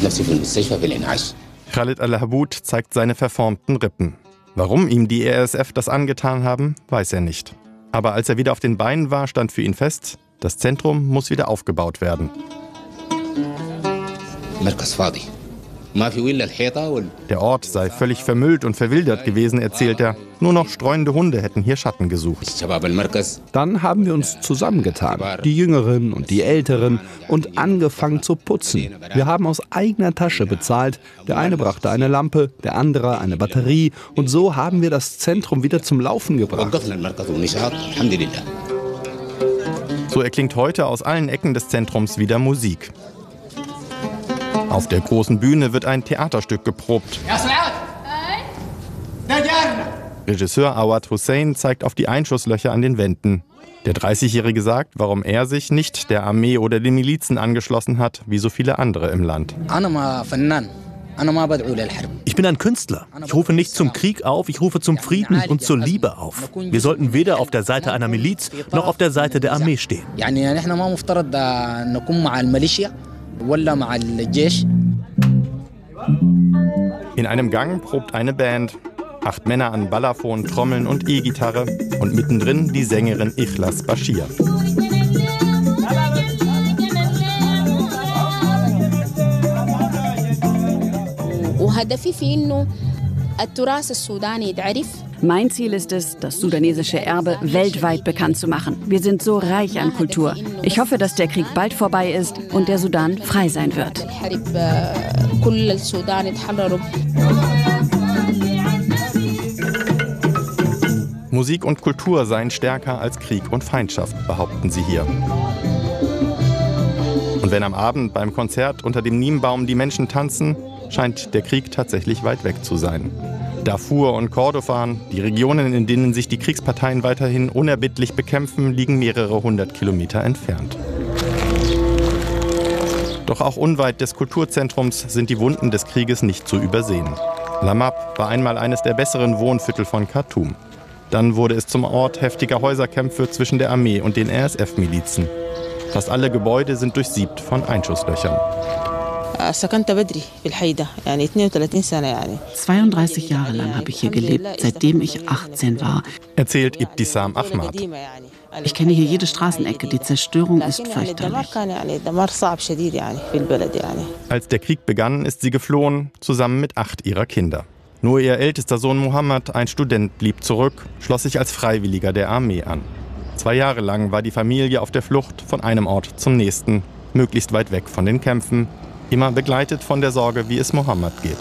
Khalid Al-Habud zeigt seine verformten Rippen. Warum ihm die RSF das angetan haben, weiß er nicht. Aber als er wieder auf den Beinen war, stand für ihn fest, das Zentrum muss wieder aufgebaut werden. Der Ort sei völlig vermüllt und verwildert gewesen, erzählt er. Nur noch streunende Hunde hätten hier Schatten gesucht. Dann haben wir uns zusammengetan, die Jüngeren und die Älteren, und angefangen zu putzen. Wir haben aus eigener Tasche bezahlt. Der eine brachte eine Lampe, der andere eine Batterie. Und so haben wir das Zentrum wieder zum Laufen gebracht. So erklingt heute aus allen Ecken des Zentrums wieder Musik. Auf der großen Bühne wird ein Theaterstück geprobt. Regisseur Awad Hussein zeigt auf die Einschusslöcher an den Wänden. Der 30-Jährige sagt, warum er sich nicht der Armee oder den Milizen angeschlossen hat, wie so viele andere im Land. Ich bin ein Künstler. Ich rufe nicht zum Krieg auf, ich rufe zum Frieden und zur Liebe auf. Wir sollten weder auf der Seite einer Miliz noch auf der Seite der Armee stehen. In einem Gang probt eine Band. 8 Männer an Balafon, Trommeln und E-Gitarre und mittendrin die Sängerin Ikhlas Bashir. Mein Ziel ist es, das sudanesische Erbe weltweit bekannt zu machen. Wir sind so reich an Kultur. Ich hoffe, dass der Krieg bald vorbei ist und der Sudan frei sein wird. Musik und Kultur seien stärker als Krieg und Feindschaft, behaupten sie hier. Und wenn am Abend beim Konzert unter dem Niembaum die Menschen tanzen, scheint der Krieg tatsächlich weit weg zu sein. Darfur und Kordofan, die Regionen, in denen sich die Kriegsparteien weiterhin unerbittlich bekämpfen, liegen mehrere 100 Kilometer entfernt. Doch auch unweit des Kulturzentrums sind die Wunden des Krieges nicht zu übersehen. Lamab war einmal eines der besseren Wohnviertel von Khartoum. Dann wurde es zum Ort heftiger Häuserkämpfe zwischen der Armee und den RSF-Milizen. Fast alle Gebäude sind durchsiebt von Einschusslöchern. 32 Jahre lang habe ich hier gelebt, seitdem ich 18 war. Erzählt Ibtisam Ahmad. Ich kenne hier jede Straßenecke. Die Zerstörung ist fürchterlich. Als der Krieg begann, ist sie geflohen, zusammen mit 8 ihrer Kinder. Nur ihr ältester Sohn Mohammed, ein Student, blieb zurück, schloss sich als Freiwilliger der Armee an. 2 Jahre lang war die Familie auf der Flucht von einem Ort zum nächsten, möglichst weit weg von den Kämpfen, immer begleitet von der Sorge, wie es Mohammed geht.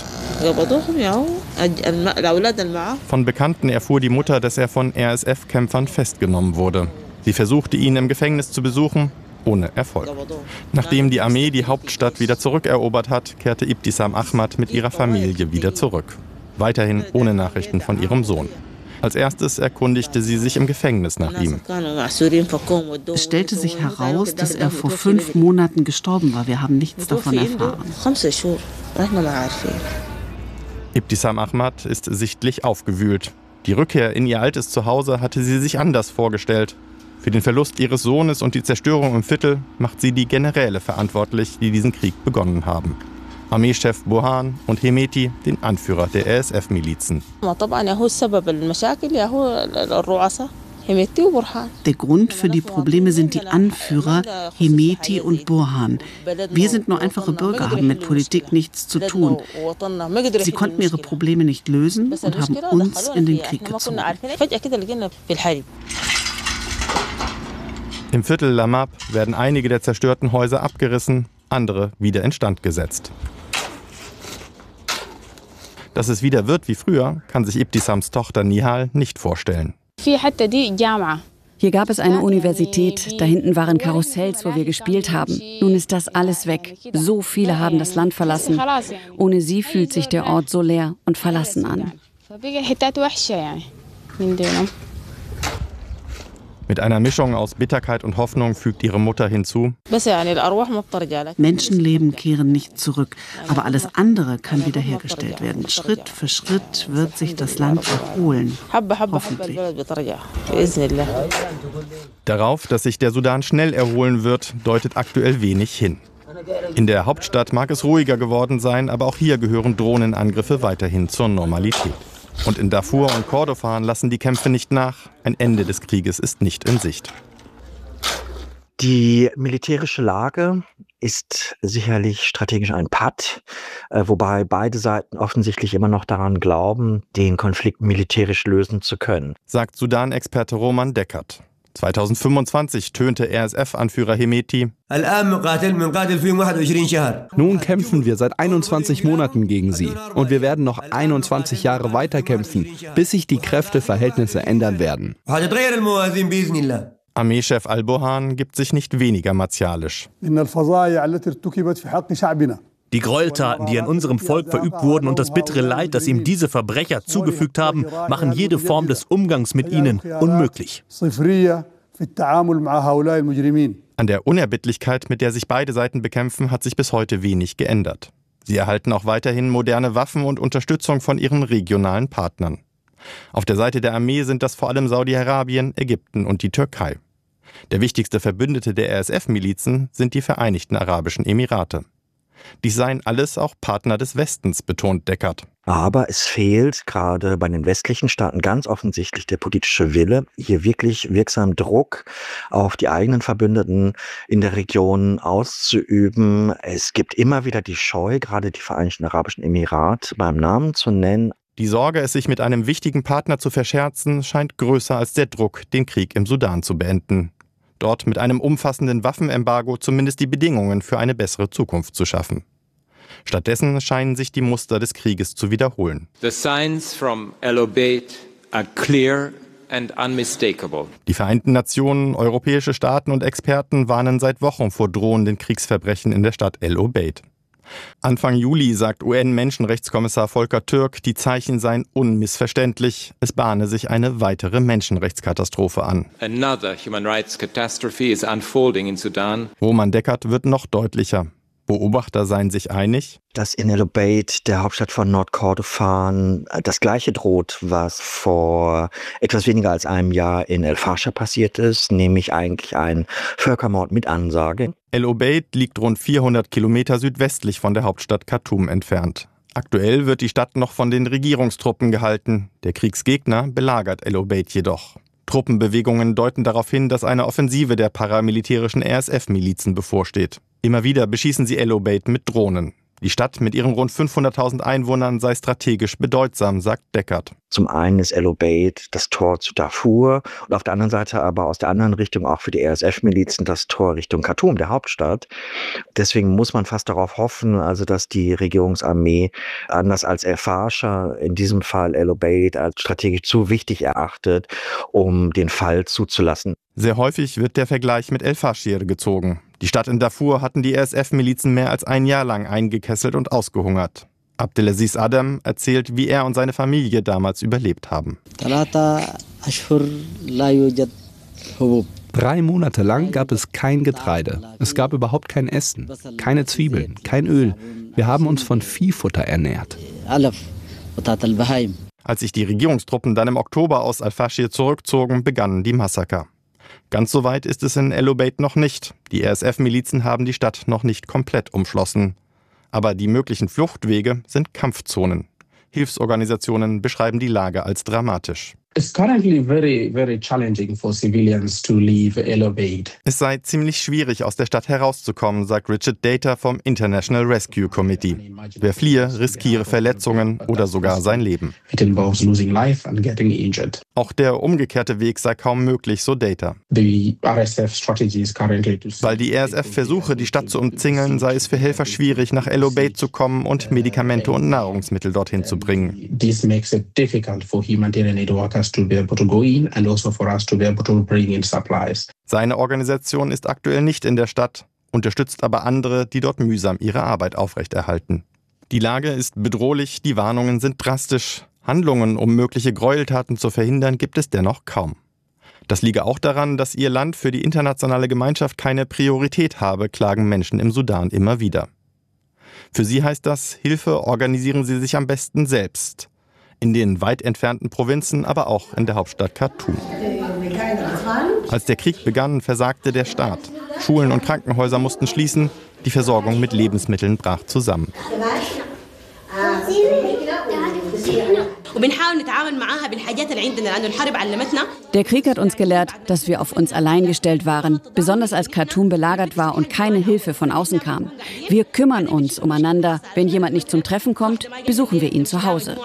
Von Bekannten erfuhr die Mutter, dass er von RSF-Kämpfern festgenommen wurde. Sie versuchte, ihn im Gefängnis zu besuchen, ohne Erfolg. Nachdem die Armee die Hauptstadt wieder zurückerobert hat, kehrte Ibtisam Ahmad mit ihrer Familie wieder zurück. Weiterhin ohne Nachrichten von ihrem Sohn. Als erstes erkundigte sie sich im Gefängnis nach ihm. Es stellte sich heraus, dass er vor 5 Monaten gestorben war. Wir haben nichts davon erfahren. Ibtisam Ahmad ist sichtlich aufgewühlt. Die Rückkehr in ihr altes Zuhause hatte sie sich anders vorgestellt. Für den Verlust ihres Sohnes und die Zerstörung im Viertel macht sie die Generäle verantwortlich, die diesen Krieg begonnen haben. Armeechef Burhan und Hemeti, den Anführer der RSF-Milizen. Der Grund für die Probleme sind die Anführer Hemeti und Burhan. Wir sind nur einfache Bürger, haben mit Politik nichts zu tun. Sie konnten ihre Probleme nicht lösen und haben uns in den Krieg gezogen. Im Viertel Lamab werden einige der zerstörten Häuser abgerissen, andere wieder instand gesetzt. Dass es wieder wird wie früher, kann sich Ibtisams Tochter Nihal nicht vorstellen. Hier gab es eine Universität, da hinten waren Karussells, wo wir gespielt haben. Nun ist das alles weg. So viele haben das Land verlassen. Ohne sie fühlt sich der Ort so leer und verlassen an. Mit einer Mischung aus Bitterkeit und Hoffnung fügt ihre Mutter hinzu: Menschenleben kehren nicht zurück, aber alles andere kann wiederhergestellt werden. Schritt für Schritt wird sich das Land erholen. Hoffentlich. Darauf, dass sich der Sudan schnell erholen wird, deutet aktuell wenig hin. In der Hauptstadt mag es ruhiger geworden sein, aber auch hier gehören Drohnenangriffe weiterhin zur Normalität. Und in Darfur und Kordofan lassen die Kämpfe nicht nach. Ein Ende des Krieges ist nicht in Sicht. Die militärische Lage ist sicherlich strategisch ein Patt, wobei beide Seiten offensichtlich immer noch daran glauben, den Konflikt militärisch lösen zu können. Sagt Sudan-Experte Roman Deckert. 2025 tönte RSF-Anführer Hemeti: Nun kämpfen wir seit 21 Monaten gegen sie. Und wir werden noch 21 Jahre weiterkämpfen, bis sich die Kräfteverhältnisse ändern werden. Armeechef Al-Burhan gibt sich nicht weniger martialisch. Die Gräueltaten, die an unserem Volk verübt wurden und das bittere Leid, das ihm diese Verbrecher zugefügt haben, machen jede Form des Umgangs mit ihnen unmöglich. An der Unerbittlichkeit, mit der sich beide Seiten bekämpfen, hat sich bis heute wenig geändert. Sie erhalten auch weiterhin moderne Waffen und Unterstützung von ihren regionalen Partnern. Auf der Seite der Armee sind das vor allem Saudi-Arabien, Ägypten und die Türkei. Der wichtigste Verbündete der RSF-Milizen sind die Vereinigten Arabischen Emirate. Dies seien alles auch Partner des Westens, betont Deckert. Aber es fehlt gerade bei den westlichen Staaten ganz offensichtlich der politische Wille, hier wirklich wirksam Druck auf die eigenen Verbündeten in der Region auszuüben. Es gibt immer wieder die Scheu, gerade die Vereinigten Arabischen Emirate beim Namen zu nennen. Die Sorge, es sich mit einem wichtigen Partner zu verscherzen, scheint größer als der Druck, den Krieg im Sudan zu beenden. Dort mit einem umfassenden Waffenembargo zumindest die Bedingungen für eine bessere Zukunft zu schaffen. Stattdessen scheinen sich die Muster des Krieges zu wiederholen. The signs from El Obeid are clear and unmistakable. Die Vereinten Nationen, europäische Staaten und Experten warnen seit Wochen vor drohenden Kriegsverbrechen in der Stadt El Obeid. Anfang Juli sagt UN-Menschenrechtskommissar Volker Türk, die Zeichen seien unmissverständlich. Es bahne sich eine weitere Menschenrechtskatastrophe an. Another human rights catastrophe is unfolding in Sudan. Roman Deckert wird noch deutlicher. Beobachter seien sich einig, dass in El Obeid, der Hauptstadt von Nordkordofan, das Gleiche droht, was vor etwas weniger als einem Jahr in El Fasher passiert ist, nämlich eigentlich ein Völkermord mit Ansage. El Obeid liegt rund 400 Kilometer südwestlich von der Hauptstadt Khartoum entfernt. Aktuell wird die Stadt noch von den Regierungstruppen gehalten. Der Kriegsgegner belagert El Obeid jedoch. Truppenbewegungen deuten darauf hin, dass eine Offensive der paramilitärischen RSF-Milizen bevorsteht. Immer wieder beschießen sie El Obeid mit Drohnen. Die Stadt mit ihren rund 500.000 Einwohnern sei strategisch bedeutsam, sagt Deckert. Zum einen ist El Obeid das Tor zu Darfur und auf der anderen Seite aber aus der anderen Richtung auch für die RSF-Milizen das Tor Richtung Khartoum, der Hauptstadt. Deswegen muss man fast darauf hoffen, also dass die Regierungsarmee, anders als El Fasher, in diesem Fall El Obeid als strategisch zu wichtig erachtet, um den Fall zuzulassen. Sehr häufig wird der Vergleich mit El Fasher gezogen. Die Stadt in Darfur hatten die RSF-Milizen mehr als ein Jahr lang eingekesselt und ausgehungert. Abdelaziz Adam erzählt, wie er und seine Familie damals überlebt haben. 3 Monate lang gab es kein Getreide. Es gab überhaupt kein Essen, keine Zwiebeln, kein Öl. Wir haben uns von Viehfutter ernährt. Als sich die Regierungstruppen dann im Oktober aus Al-Fashir zurückzogen, begannen die Massaker. Ganz so weit ist es in El Obeid noch nicht. Die RSF-Milizen haben die Stadt noch nicht komplett umschlossen. Aber die möglichen Fluchtwege sind Kampfzonen. Hilfsorganisationen beschreiben die Lage als dramatisch. It's currently very, very challenging for civilians to leave El Obeid. Es sei ziemlich schwierig, aus der Stadt herauszukommen, sagt Richard Data vom International Rescue Committee. Wer fliehe, riskiere Verletzungen oder sogar sein Leben. It involves losing life and getting injured. Auch der umgekehrte Weg sei kaum möglich, so Data. The RSF strategy is currently to... Weil die RSF versuche, die Stadt zu umzingeln, sei es für Helfer schwierig, nach El Obeid zu kommen und Medikamente und Nahrungsmittel dorthin zu bringen. This makes it difficult for humanitarian aid workers to be able to go in and also for us to be able to bring in supplies. Seine Organisation ist aktuell nicht in der Stadt, unterstützt aber andere, die dort mühsam ihre Arbeit aufrechterhalten. Die Lage ist bedrohlich, die Warnungen sind drastisch. Handlungen, um mögliche Gräueltaten zu verhindern, gibt es dennoch kaum. Das liege auch daran, dass ihr Land für die internationale Gemeinschaft keine Priorität habe, klagen Menschen im Sudan immer wieder. Für sie heißt das, Hilfe organisieren sie sich am besten selbst. In den weit entfernten Provinzen, aber auch in der Hauptstadt Khartoum. Als der Krieg begann, versagte der Staat. Schulen und Krankenhäuser mussten schließen, die Versorgung mit Lebensmitteln brach zusammen. Der Krieg hat uns gelehrt, dass wir auf uns allein gestellt waren, besonders als Khartoum belagert war und keine Hilfe von außen kam. Wir kümmern uns umeinander. Wenn jemand nicht zum Treffen kommt, besuchen wir ihn zu Hause,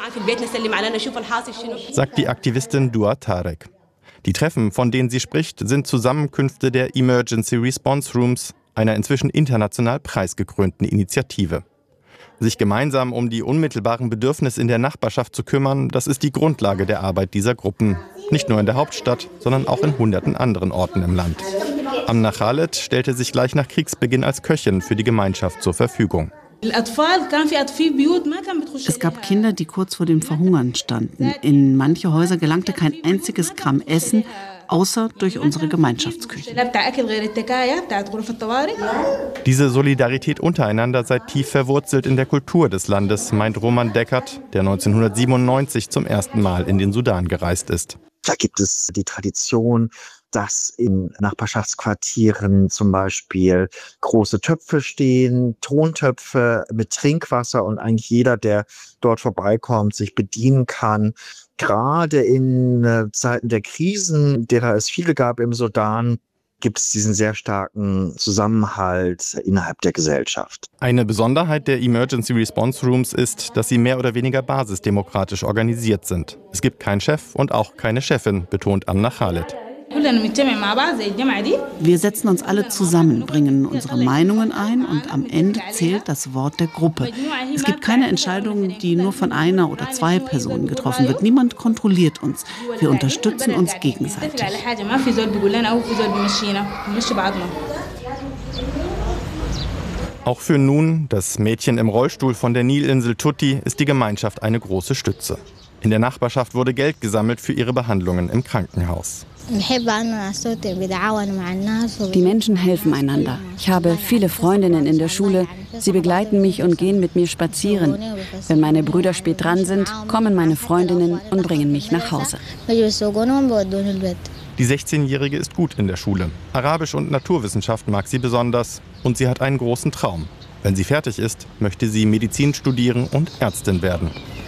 sagt die Aktivistin Dua Tarek. Die Treffen, von denen sie spricht, sind Zusammenkünfte der Emergency Response Rooms, einer inzwischen international preisgekrönten Initiative. Sich gemeinsam um die unmittelbaren Bedürfnisse in der Nachbarschaft zu kümmern, das ist die Grundlage der Arbeit dieser Gruppen. Nicht nur in der Hauptstadt, sondern auch in hunderten anderen Orten im Land. Amna Khaled stellte sich gleich nach Kriegsbeginn als Köchin für die Gemeinschaft zur Verfügung. Es gab Kinder, die kurz vor dem Verhungern standen. In manche Häuser gelangte kein einziges Gramm Essen, außer durch unsere Gemeinschaftsküche. Diese Solidarität untereinander sei tief verwurzelt in der Kultur des Landes, meint Roman Deckert, der 1997 zum ersten Mal in den Sudan gereist ist. Da gibt es die Tradition, dass in Nachbarschaftsquartieren zum Beispiel große Töpfe stehen, Tontöpfe mit Trinkwasser und eigentlich jeder, der dort vorbeikommt, sich bedienen kann. Gerade in Zeiten der Krisen, derer es viele gab im Sudan, gibt es diesen sehr starken Zusammenhalt innerhalb der Gesellschaft. Eine Besonderheit der Emergency Response Rooms ist, dass sie mehr oder weniger basisdemokratisch organisiert sind. Es gibt keinen Chef und auch keine Chefin, betont Amna Khaled. Wir setzen uns alle zusammen, bringen unsere Meinungen ein und am Ende zählt das Wort der Gruppe. Es gibt keine Entscheidung, die nur von einer oder zwei Personen getroffen wird. Niemand kontrolliert uns. Wir unterstützen uns gegenseitig. Auch für Nun, das Mädchen im Rollstuhl von der Nilinsel Tuti, ist die Gemeinschaft eine große Stütze. In der Nachbarschaft wurde Geld gesammelt für ihre Behandlungen im Krankenhaus. Die Menschen helfen einander. Ich habe viele Freundinnen in der Schule. Sie begleiten mich und gehen mit mir spazieren. Wenn meine Brüder spät dran sind, kommen meine Freundinnen und bringen mich nach Hause. Die 16-Jährige ist gut in der Schule. Arabisch und Naturwissenschaft mag sie besonders. Und sie hat einen großen Traum. Wenn sie fertig ist, möchte sie Medizin studieren und Ärztin werden.